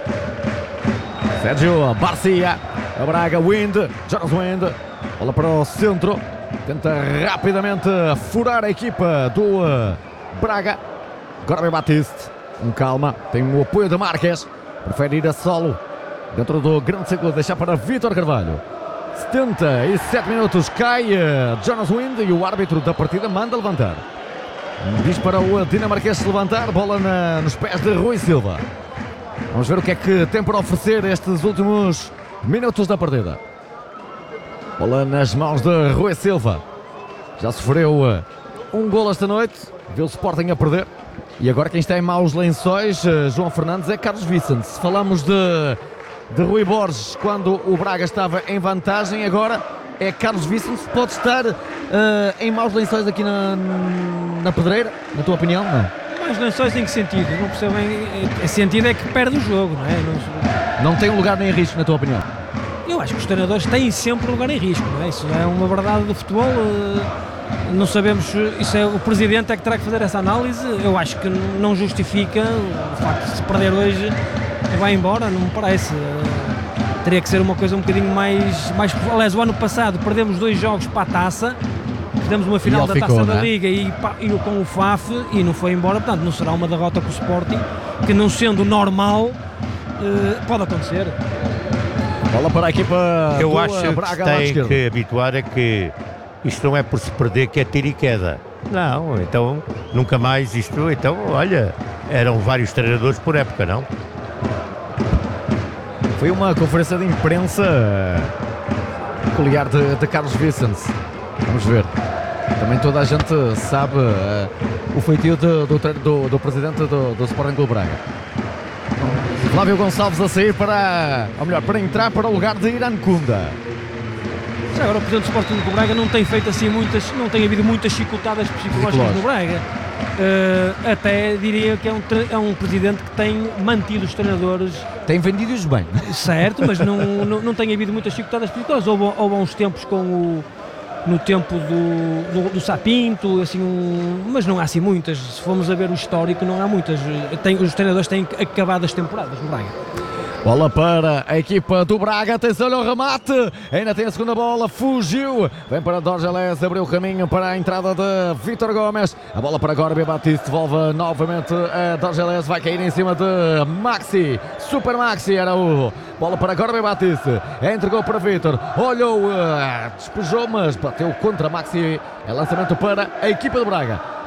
Sérgio Barcia, a Braga, Wind, Jonas Wind. Bola para o centro. Tenta rapidamente furar a equipa do uh, Braga. Gorbi Batiste, com calma, tem o apoio de Marques. Prefere ir a solo. Dentro do grande círculo, deixar para Vítor Carvalho. setenta e sete minutos, cai uh, Jonas Wind e o árbitro da partida manda levantar. Diz para o dinamarquês se levantar, bola na, nos pés de Rui Silva. Vamos ver o que é que tem para oferecer estes últimos minutos da partida. Bola nas mãos de Rui Silva. Já sofreu uh, um golo esta noite, viu o Sporting a perder. E agora quem está em maus lençóis, uh, João Fernandes, é Carlos Vicente. Se falamos de... de Rui Borges quando o Braga estava em vantagem, agora é Carlos Vicente. Pode estar uh, em maus lençóis aqui na, na pedreira, na tua opinião? Não. Mas lençóis em que sentido? Não percebo bem. O sentido é que perde o jogo, não é? Não, não tem um lugar nem risco, na tua opinião? eu acho que os treinadores têm sempre lugar em risco, não é? Isso é uma verdade do futebol. Não sabemos, isso é o presidente é que terá que fazer essa análise. Eu acho que não justifica o facto de se perder hoje vai embora, não me parece. Teria que ser uma coisa um bocadinho mais, mais... Aliás, o ano passado perdemos dois jogos para a taça, perdemos uma final da ficou, Taça da né? Liga e, e com o F A F e não foi embora, portanto não será uma derrota com o Sporting, que não sendo normal, eh, pode acontecer. Bola para a equipa Eu do acho que Braga, se lado tem esquerdo. que habituar a que isto não é por se perder que é tiro e queda. Não, então nunca mais isto. Então, olha, eram vários treinadores por época, não? Foi uma conferência de imprensa eh, peculiar de, de Carlos Vicente. Vamos ver. Também toda a gente sabe eh, o feitio de, do, treino do, do presidente do, do Sporting Clube Braga. Flávio Gonçalves a sair para, ou melhor, para entrar para o lugar de Irã Kunda. Já agora o presidente do Sporting do Braga não tem feito assim muitas, não tem havido muitas chicotadas psicológicas no Braga. Uh, até diria que é um, é um presidente que tem mantido os treinadores. Tem vendido-os bem. Certo, mas não, não, não tem havido muitas chicotadas psicológicas. Houve, houve uns tempos com o, no tempo do, do, do Sapinto, assim, um, mas não há assim muitas. Se formos a ver o histórico, não há muitas. Tem, os treinadores têm acabado as temporadas no Braga. Bola para a equipa do Braga, atenção ao remate, ainda tem a segunda bola, fugiu, vem para Dorgeles, abriu o caminho para a entrada de Vítor Gomes, a bola para Gorbi Batiste, devolve novamente a Dorgeles, vai cair em cima de Maxi, Super Maxi era o, bola para Gorbi Batiste, entregou para Vítor, olhou, despejou, mas bateu contra Maxi, é lançamento para a equipa do Braga.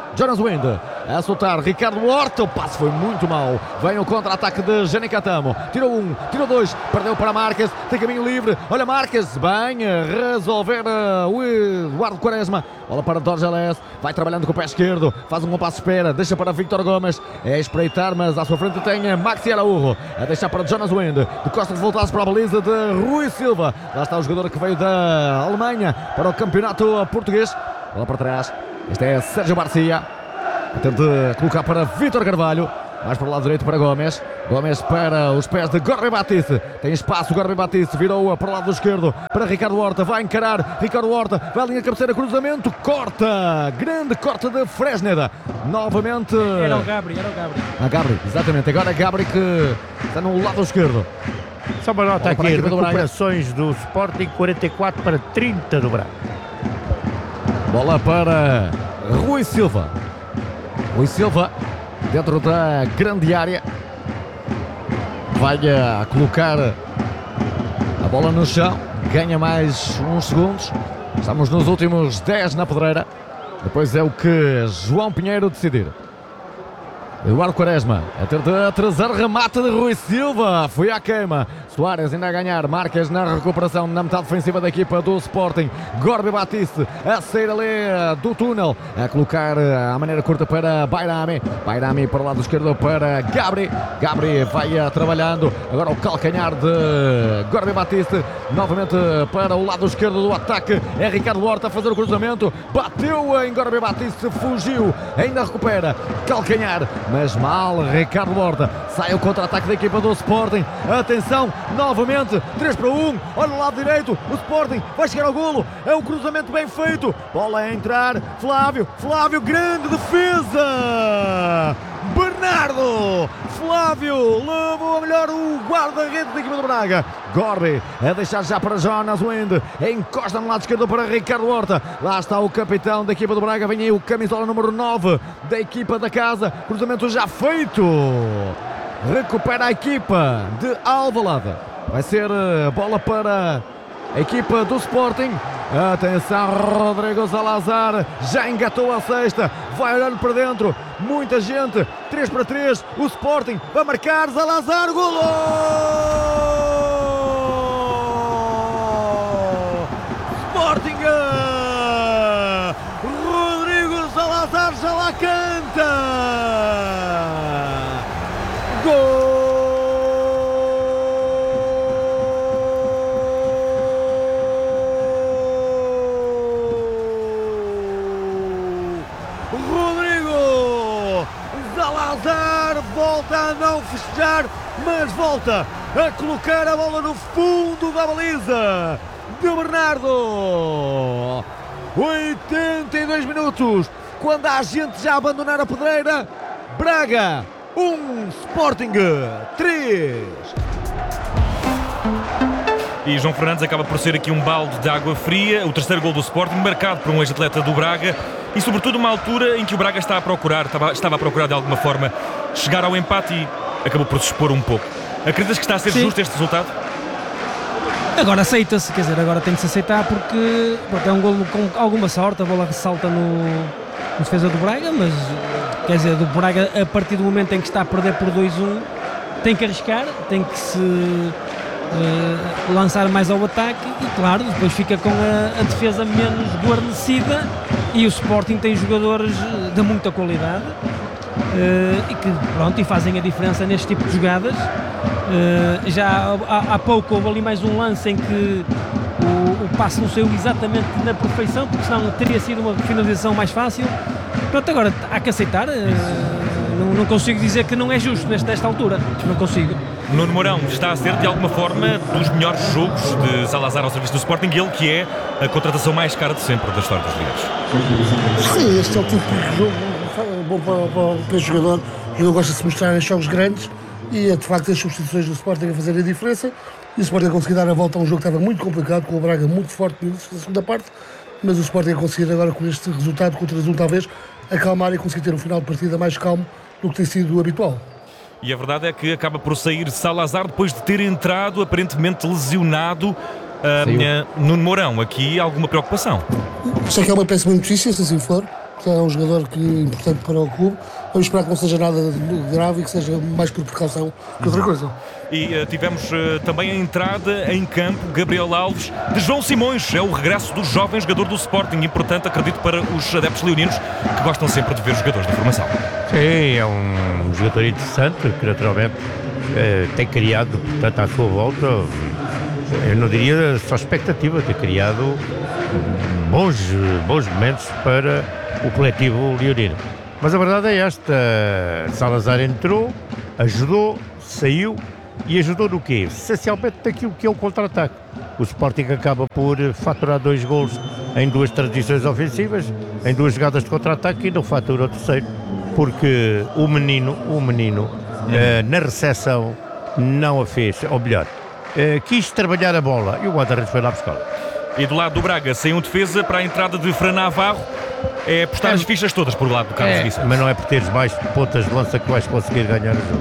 Jonas Wind a soltar Ricardo Horta, o passe foi muito mau. Vem o contra-ataque de Jani Catamo, tirou um, tirou dois, perdeu para Marques, tem caminho livre, olha Marques, bem a resolver uh, o Eduardo Quaresma, bola para Dorgeles, vai trabalhando com o pé esquerdo, faz um bom passo espera, deixa para Victor Gomes, é espreitar, mas à sua frente tem Maxi Araújo, a deixar para Jonas Wind, de costas voltadas para a baliza de Rui Silva, lá está o jogador que veio da Alemanha para o campeonato português, bola para trás, este é Sérgio Garcia, tenta colocar para Vítor Carvalho, mais para o lado direito para Gomes, Gomes para os pés de Gorri Batiste, tem espaço, Gorri Batiste virou para o lado esquerdo para Ricardo Horta, vai encarar Ricardo Horta, vai à linha de cabeceira, cruzamento, corta, grande corte de Fresneda, novamente Era o Gabri, era o Gabri. a Gabri, exatamente, agora Gabri que está no lado esquerdo. Só uma nota Bola para a aqui, equipa do Braga. recuperações do Sporting, quarenta e quatro para trinta do Braga. Bola para Rui Silva. Rui Silva dentro da grande área. Vai a colocar a bola no chão. Ganha mais uns segundos. Estamos nos últimos dez na pedreira. Depois é o que João Pinheiro decidir. Eduardo Quaresma a ter de atrasar remate de Rui Silva. Foi à queima. Soares ainda a ganhar. Marques na recuperação na metade defensiva da equipa do Sporting. Gorbi Batiste a sair ali do túnel. A colocar a maneira curta para Bairami. Bairami para o lado esquerdo para Gabri. Gabri vai a trabalhando. Agora o calcanhar de Gorbi Batiste. Novamente para o lado esquerdo do ataque. É Ricardo Horta a fazer o cruzamento. Bateu em Gorbi Batiste. Fugiu. Ainda recupera. Calcanhar. Mas mal, Ricardo Horta. Sai o contra-ataque da equipa do Sporting. Atenção, novamente, três para um. Olha o lado direito, o Sporting vai chegar ao golo. É um cruzamento bem feito. Bola a entrar, Flávio, Flávio, grande defesa. Bernardo, Flávio, levou a melhor o guarda-redes da equipa do Braga. Gorri a deixar já para Jonas Wind. Encosta no lado esquerdo para Ricardo Horta. Lá está o capitão da equipa do Braga. Vem aí o camisola número nove da equipa da casa. Cruzamento já feito. Recupera a equipa de Alvalade. Vai ser bola para a equipa do Sporting. Atenção, Rodrigo Salazar já engatou a sexta, vai olhando para dentro, muita gente, três para três, o Sporting vai marcar, Salazar, golo! Sporting! Rodrigo Salazar já lá canta! Gol! Volta a não festejar, mas volta a colocar a bola no fundo da baliza de Bernardo. oitenta e dois minutos, quando há gente já a abandonar a pedreira. Braga um, Sporting três. E João Fernandes acaba por ser aqui um balde de água fria. O terceiro gol do Sporting, marcado por um ex-atleta do Braga. E sobretudo uma altura em que o Braga está a procurar, estava, estava a procurar de alguma forma chegar ao empate e acabou por se expor um pouco. Acreditas que está a ser Sim. justo este resultado? Agora aceita-se, quer dizer, agora tem que se aceitar porque, porque é um golo com alguma sorte, a bola ressalta no, no defesa do Braga, mas quer dizer, do Braga a partir do momento em que está a perder por dois a um tem que arriscar, tem que se uh, lançar mais ao ataque e claro, depois fica com a, a defesa menos guarnecida e o Sporting tem jogadores de muita qualidade uh, e que pronto, e fazem a diferença neste tipo de jogadas. Uh, já há, há pouco houve ali mais um lance em que o, o passe não saiu exatamente na perfeição, porque senão teria sido uma finalização mais fácil. Pronto, agora há que aceitar, uh, não, não consigo dizer que não é justo nesta, nesta altura, não consigo. Nuno Mourão está a ser de alguma forma dos melhores jogos de Salazar ao serviço do Sporting, ele que é a contratação mais cara de sempre da história dos Ligas. Sim, este é o tipo de jogo bom para, para, para o jogador. O jogador gosta de se mostrar em jogos grandes e é de facto as substituições do Sporting a fazer a diferença. E o Sporting a conseguir dar a volta a um jogo que estava muito complicado, com o Braga muito forte na segunda parte, mas o Sporting a conseguir agora com este resultado, com o três a um talvez, acalmar e conseguir ter um final de partida mais calmo do que tem sido habitual. E a verdade é que acaba por sair Salazar depois de ter entrado aparentemente lesionado. Uh, Nuno Mourão, aqui alguma preocupação? Sei que é uma peça muito difícil, se assim for. que é um jogador que é importante para o clube. Vamos esperar que não seja nada grave e que seja mais por precaução que outra coisa. E uh, tivemos uh, também a entrada em campo, Gabriel Alves, de João Simões. É o regresso do jovem jogador do Sporting, importante, acredito, para os adeptos leoninos, que gostam sempre de ver os jogadores da formação. Sim, é um jogador interessante, que naturalmente eh, tem criado, portanto, à sua volta, eu não diria só expectativa, tem criado bons, bons momentos para o coletivo leonino. Mas a verdade é esta, Salazar entrou, ajudou, saiu e ajudou no quê? Essencialmente naquilo que é o contra-ataque. O Sporting acaba por faturar dois golos em duas transições ofensivas, em duas jogadas de contra-ataque e não fatura o terceiro, porque o menino, o menino eh, na recepção não a fez, ou melhor, eh, quis trabalhar a bola e o Guarda-Redes foi lá buscar. E do lado do Braga, sem um defesa para a entrada de Fran Navarro. É apostar as fichas todas por lado do Carlos É, Vicente. mas não é por teres mais pontas de lança que vais conseguir ganhar o jogo.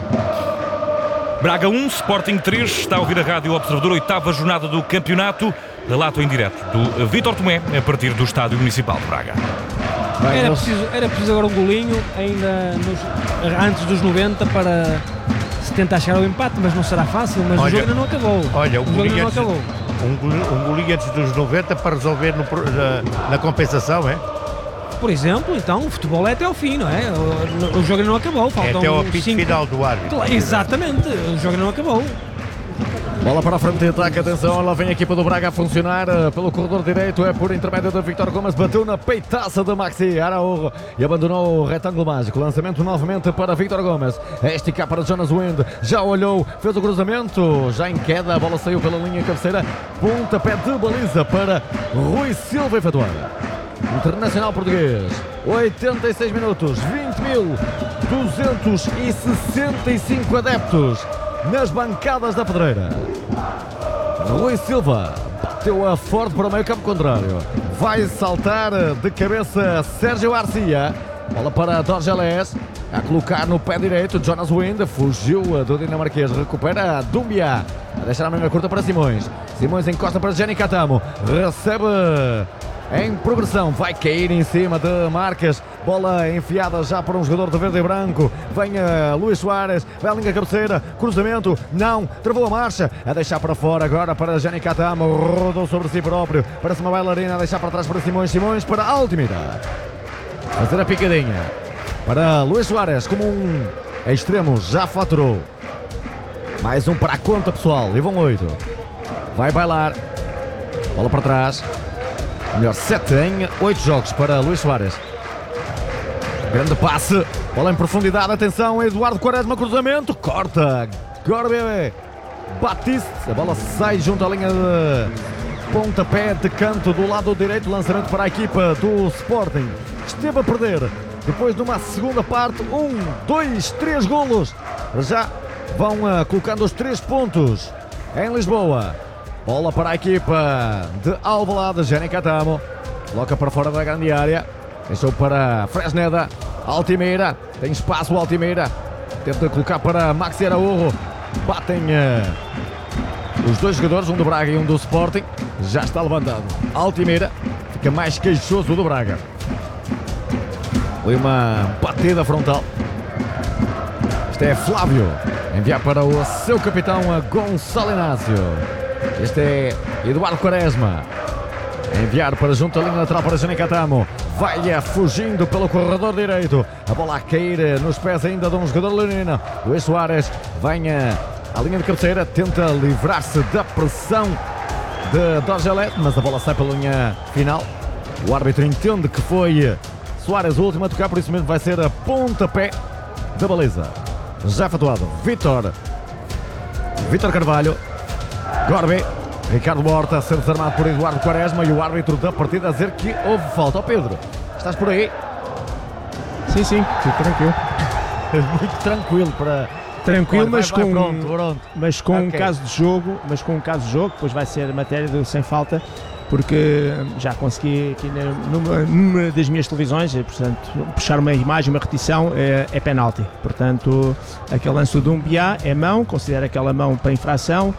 Braga um, Sporting três, está a ouvir a Rádio Observador, oitava jornada do campeonato. Relato em direto do Vítor Tomé, a partir do Estádio Municipal de Braga. Bem, Era eles- preciso, era preciso agora um golinho ainda nos- antes dos noventa para se tentar chegar ao empate, mas não será fácil, mas Olha, o jogo ainda não acabou. Olha, o um jogo ainda golinho não antes, acabou. um gol- um golinho antes dos noventa para resolver no pro- na, na compensação, é? Por exemplo, então, o futebol é até ao fim, não é? O, o jogo ainda não acabou. É Faltam até ao apito cinco... final do árbitro. Claro, exatamente, o jogo ainda não acabou. Bola para a frente de ataque, atenção, lá vem a equipa do Braga a funcionar uh, pelo corredor direito, é por intermédio da Victor Gomes, bateu na peitaça de Maxi Araújo e abandonou o retângulo mágico. Lançamento novamente para Victor Gomes, é esticar para Jonas Wind, já olhou, fez o cruzamento, já em queda, a bola saiu pela linha cabeceira, pontapé de baliza para Rui Silva efetuada. Internacional português, oitenta e seis minutos, vinte mil duzentos e sessenta e cinco adeptos nas bancadas da Pedreira. Rui Silva bateu a forte para o meio campo contrário. Vai saltar de cabeça Sérgio Garcia. Bola para Dorgelés. A colocar no pé direito Jonas Wind. Fugiu do dinamarquês. Recupera Dumbia. A deixar a mesma curta para Simões. Simões encosta para Jenny Catamo. Recebe em progressão, vai cair em cima de Marques, bola enfiada já para um jogador de verde e branco, vem uh, Luís Soares, vai a linha cabeceira, cruzamento, não, travou a marcha, a deixar para fora agora para Jenny Catamo, rodou sobre si próprio, parece uma bailarina, a deixar para trás para Simões, Simões para Altimira, fazer a picadinha, para Luís Soares, como um extremo, já faturou, mais um para a conta pessoal, e vão oito, vai bailar, bola para trás, melhor sete em oito jogos para Luís Soares. Grande passe, bola em profundidade, atenção, Eduardo Quaresma, cruzamento, corta, Gorbe Batiste, a bola sai junto à linha de pontapé de canto do lado direito, lançamento para a equipa do Sporting, esteve a perder, depois de uma segunda parte, um, dois, três golos, já vão uh, colocando os três pontos em Lisboa. Bola para a equipa de Alvalade, Jenny Catamo, coloca para fora da grande área, deixou para Fresneda, Altimira, tem espaço o Altimira, tenta colocar para Maxi Araújo, batem uh, os dois jogadores, um do Braga e um do Sporting, já está levantado, Altimira, fica mais queixoso do Braga, foi uma batida frontal, este é Flávio, enviar para o seu capitão Gonçalo Inácio. Este é Eduardo Quaresma. Enviar para junto à linha lateral para Jenny Catamo. Vai fugindo pelo corredor direito. A bola a cair nos pés ainda de um jogador leonino. Luís Soares vem à linha de cabeceira. Tenta livrar-se da pressão de Dorgelet, mas a bola sai pela linha final. O árbitro entende que foi Soares o último a tocar, por isso mesmo vai ser a pontapé da baliza. Já efetuado. Vítor. Vítor Carvalho. Gorbe, Ricardo Horta a ser desarmado por Eduardo Quaresma e o árbitro da partida a dizer que houve falta. Ó Pedro, estás por aí? Sim, sim, fico tranquilo. Muito tranquilo para... Tranquilo, Olha, vai, mas vai, com, pronto, pronto. mas com um Ok. caso de jogo, mas com um caso de jogo, depois vai ser matéria do sem falta, porque já consegui aqui na- numa, numa das minhas televisões, eh, portanto, puxar uma imagem, uma repetição, é, é penalti. Portanto, aquele lance do Dumbia é mão, considera aquela mão para infração.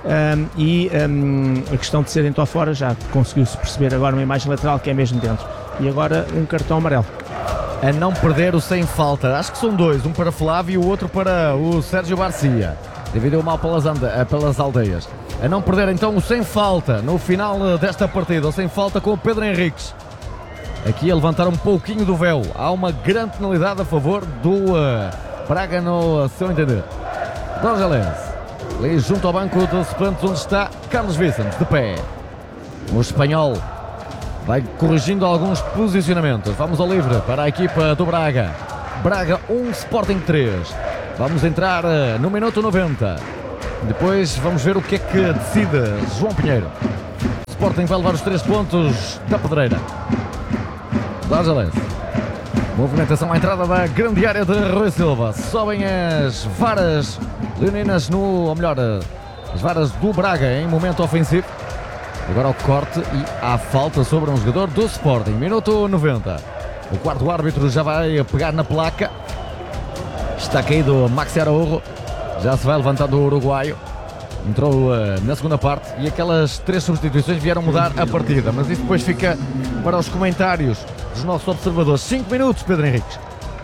um, e um, a questão de ser dentro ou fora já conseguiu-se perceber agora uma imagem lateral que é mesmo dentro. E agora um cartão amarelo. A não perder o sem falta. Acho que são dois, um para Flávio e o outro para o Sérgio Garcia. Dividiu mal pelas, anda, pelas aldeias. A não perder então o sem falta no final desta partida. O sem falta com o Pedro Henriques. Aqui a levantar um pouquinho do véu. Há uma grande penalidade a favor do uh, Braga no seu entender. Dorgelense. Ali junto ao banco dos suplentes onde está Carlos Vicente, de pé. O espanhol vai corrigindo alguns posicionamentos. Vamos ao livre para a equipa do Braga. Braga um, Sporting três. Vamos entrar uh, no minuto noventa. Depois vamos ver o que é que decide João Pinheiro. Sporting vai levar os três pontos da pedreira. Dorgelense. Movimentação à entrada da grande área de Rui Silva. Sobem as varas leoninas no, ou melhor, as varas do Braga em momento ofensivo. Agora o corte e há falta sobre um jogador do Sporting. Minuto noventa. O quarto árbitro já vai pegar na placa. Está caído Maxi Araújo. Já se vai levantando o uruguaio. Entrou uh, na segunda parte e aquelas três substituições vieram mudar a partida. Mas isso depois fica para os comentários dos nossos observadores. cinco minutos, Pedro Henriques.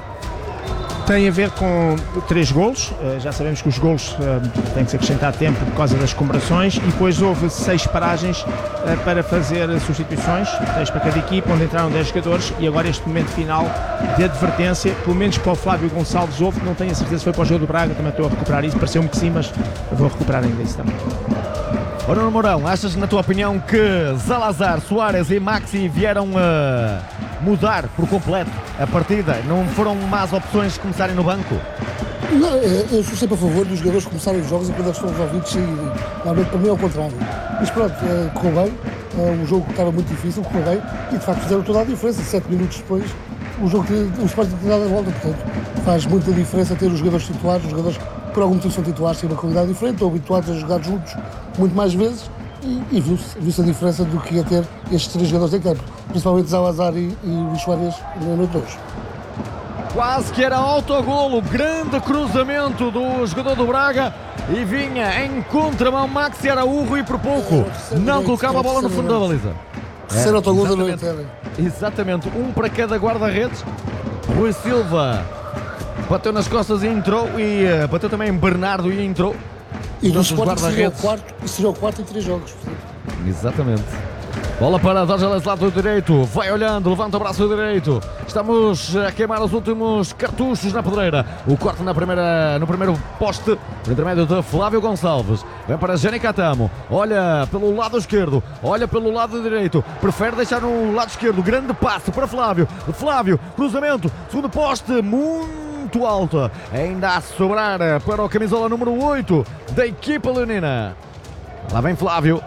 Tem a ver com três golos. Uh, já sabemos que os golos uh, têm que se acrescentar tempo por causa das comemorações e depois houve seis paragens uh, para fazer substituições, seis para cada equipa, onde entraram dez jogadores e agora este momento final de advertência, pelo menos para o Flávio Gonçalves houve, não tenho a certeza se foi para o jogo do Braga, também estou a recuperar isso, pareceu-me que sim, mas vou recuperar ainda isso também. Ora, Mourão, achas na tua opinião que Salazar, Soares e Maxi vieram a mudar por completo a partida? Não foram más opções de começarem no banco? Não, eu sou sempre a favor dos jogadores começarem os jogos e quando eles estão resolvidos saírem. Realmente para mim é o contrário. Mas pronto, correu bem, o jogo estava muito difícil, correu bem e de facto fizeram toda a diferença. Sete minutos depois o jogo, o Sporting tem dado a volta, portanto faz muita diferença ter os jogadores titulares, os jogadores que por algum motivo são titulares têm uma qualidade diferente, estão habituados a jogar juntos muito mais vezes e, e viu-se, viu-se a diferença do que ia ter estes três jogadores em campo, principalmente Salazar e, e Luís Soares no noite dois. Quase que era autogolo, grande cruzamento do jogador do Braga e vinha em contramão Maxi Araújo e por pouco não colocava a bola no fundo da baliza. Terceiro autogolo da noite. Exatamente, um para cada guarda-redes. Rui Silva bateu nas costas e entrou e uh, bateu também Bernardo e entrou. E do Sporting seria o quarto, seria o quarto em três jogos. Exatamente. Bola para Dorgelense, lado direito, vai olhando, levanta o braço direito. Estamos a queimar os últimos cartuchos na pedreira. O corte na primeira, no primeiro poste, por intermédio de Flávio Gonçalves. Vem para Jani Catamo, olha pelo lado esquerdo, olha pelo lado direito, prefere deixar no lado esquerdo, grande passe para Flávio. Flávio, cruzamento, segundo poste, muito alto. Ainda a sobrar para o camisola número oito da equipa leonina. Lá vem Flávio.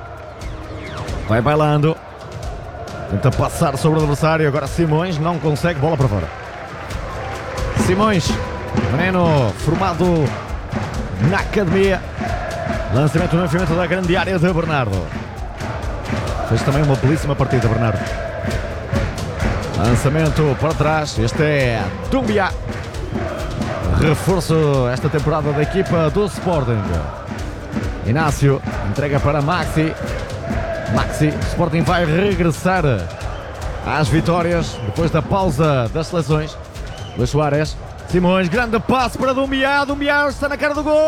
Vai bailando, tenta passar sobre o adversário, agora Simões não consegue, bola para fora. Simões, menino formado na academia, lançamento no enfiamento da grande área de Bernardo. Fez também uma belíssima partida, Bernardo. Lançamento para trás, este é Doumbia. Reforço esta temporada da equipa do Sporting. Inácio, entrega para Maxi. Maxi, Sporting vai regressar às vitórias depois da pausa das seleções. Luís Soares, Simões, grande passe para Doumbia, Doumbia está na cara do gol,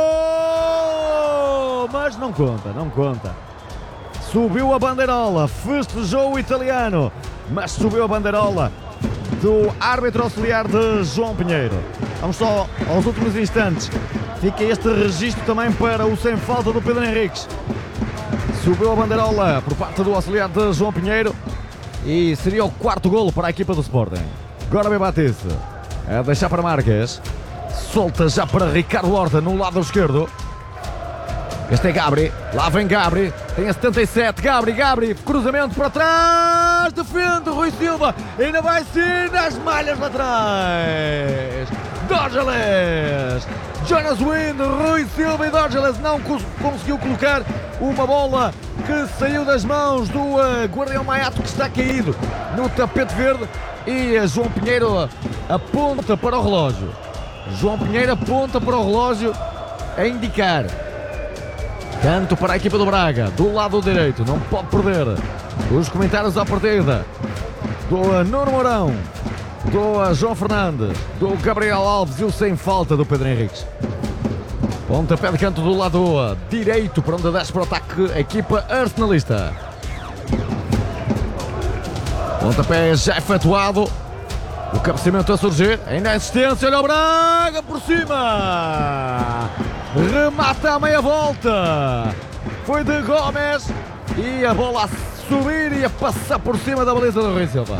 mas não conta, não conta. Subiu a bandeirola, festejou o italiano, mas subiu a bandeirola do árbitro auxiliar de João Pinheiro. Vamos só aos últimos instantes. Fica este registro também para o sem falta do Pedro Henriques. Subiu a bandeirola por parte do auxiliar de João Pinheiro e seria o quarto golo para a equipa do Sporting. Gorbe Batiste a deixar para Marques, solta já para Ricardo Horta no lado esquerdo. Este é Gabri, lá vem Gabri, tem a setenta e sete, Gabri, Gabri, cruzamento para trás, defende Rui Silva, ainda vai ser nas malhas lá atrás. Dorgelense, Jonas Wind, Rui Silva e Dorgelense não cons conseguiu colocar uma bola que saiu das mãos do uh, Guardião Maiato, que está caído no tapete verde, e uh, João Pinheiro aponta para o relógio. João Pinheiro aponta para o relógio a indicar Canto para a equipa do Braga, do lado direito, não pode perder. Os comentários à partida do Nuno Mourão, do João Fernandes, do Gabriel Alves e o sem falta do Pedro Henriques. Pontapé de canto do lado direito, para onde desce para o ataque a equipa arsenalista. Pontapé já efetuado. O cabeceamento a surgir, ainda a assistência, olha o Braga por cima. Remata a meia volta. Foi de Gomes e a bola a subir e a passar por cima da baliza do Rui Silva.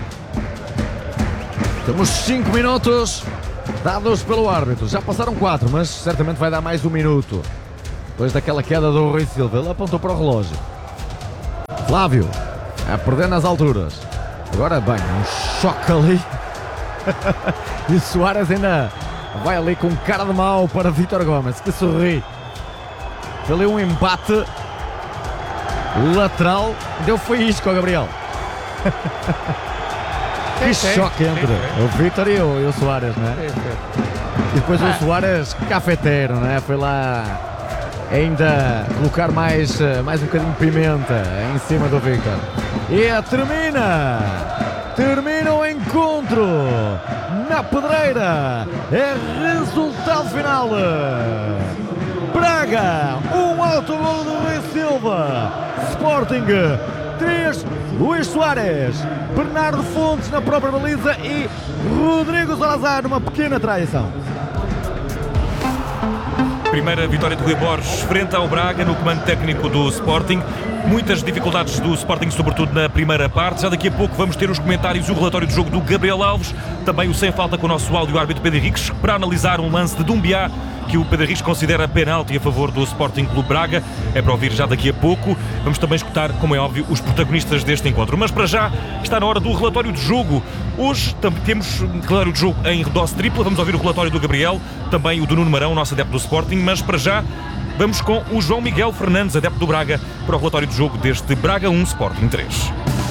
Temos cinco minutos dados pelo árbitro. Já passaram quatro, mas certamente vai dar mais um minuto. Depois daquela queda do Rui Silva, ele apontou para o relógio. Flávio, a perder nas alturas. Agora bem, um choque ali. E o Soares ainda vai ali com cara de mau para Vítor Gomes, que sorri. Foi ali um embate lateral. Deu faísca ao Gabriel. Que choque entre o Vítor e o, e o Soares, não é? E depois o Soares cafeteiro, não é? Foi lá ainda colocar mais, mais um bocadinho de pimenta em cima do Vítor. E a termina! Termina o encontro na pedreira. É resultado final. Braga, um autogol do Rui Silva. Sporting, três. Luís Soares, Bernardo Fontes na própria baliza e Rodrigo Salazar numa pequena traição. Primeira vitória de Rui Borges frente ao Braga no comando técnico do Sporting. Muitas dificuldades do Sporting, sobretudo na primeira parte. Já daqui a pouco vamos ter os comentários e o relatório do jogo do Gabriel Alves. Também o sem falta com o nosso áudio árbitro Pedro Henriques, para analisar um lance de Dumbiá que o Pedro Henriques considera penalti a favor do Sporting Clube Braga. É para ouvir já daqui a pouco. Vamos também escutar, como é óbvio, os protagonistas deste encontro. Mas para já está na hora do relatório de jogo. Hoje também temos relatório de jogo em dose tripla. Vamos ouvir o relatório do Gabriel, também o do Nuno Marão, nosso adepto do Sporting. Mas para já vamos com o João Miguel Fernandes, adepto do Braga, para o relatório de jogo deste Braga um Sporting três.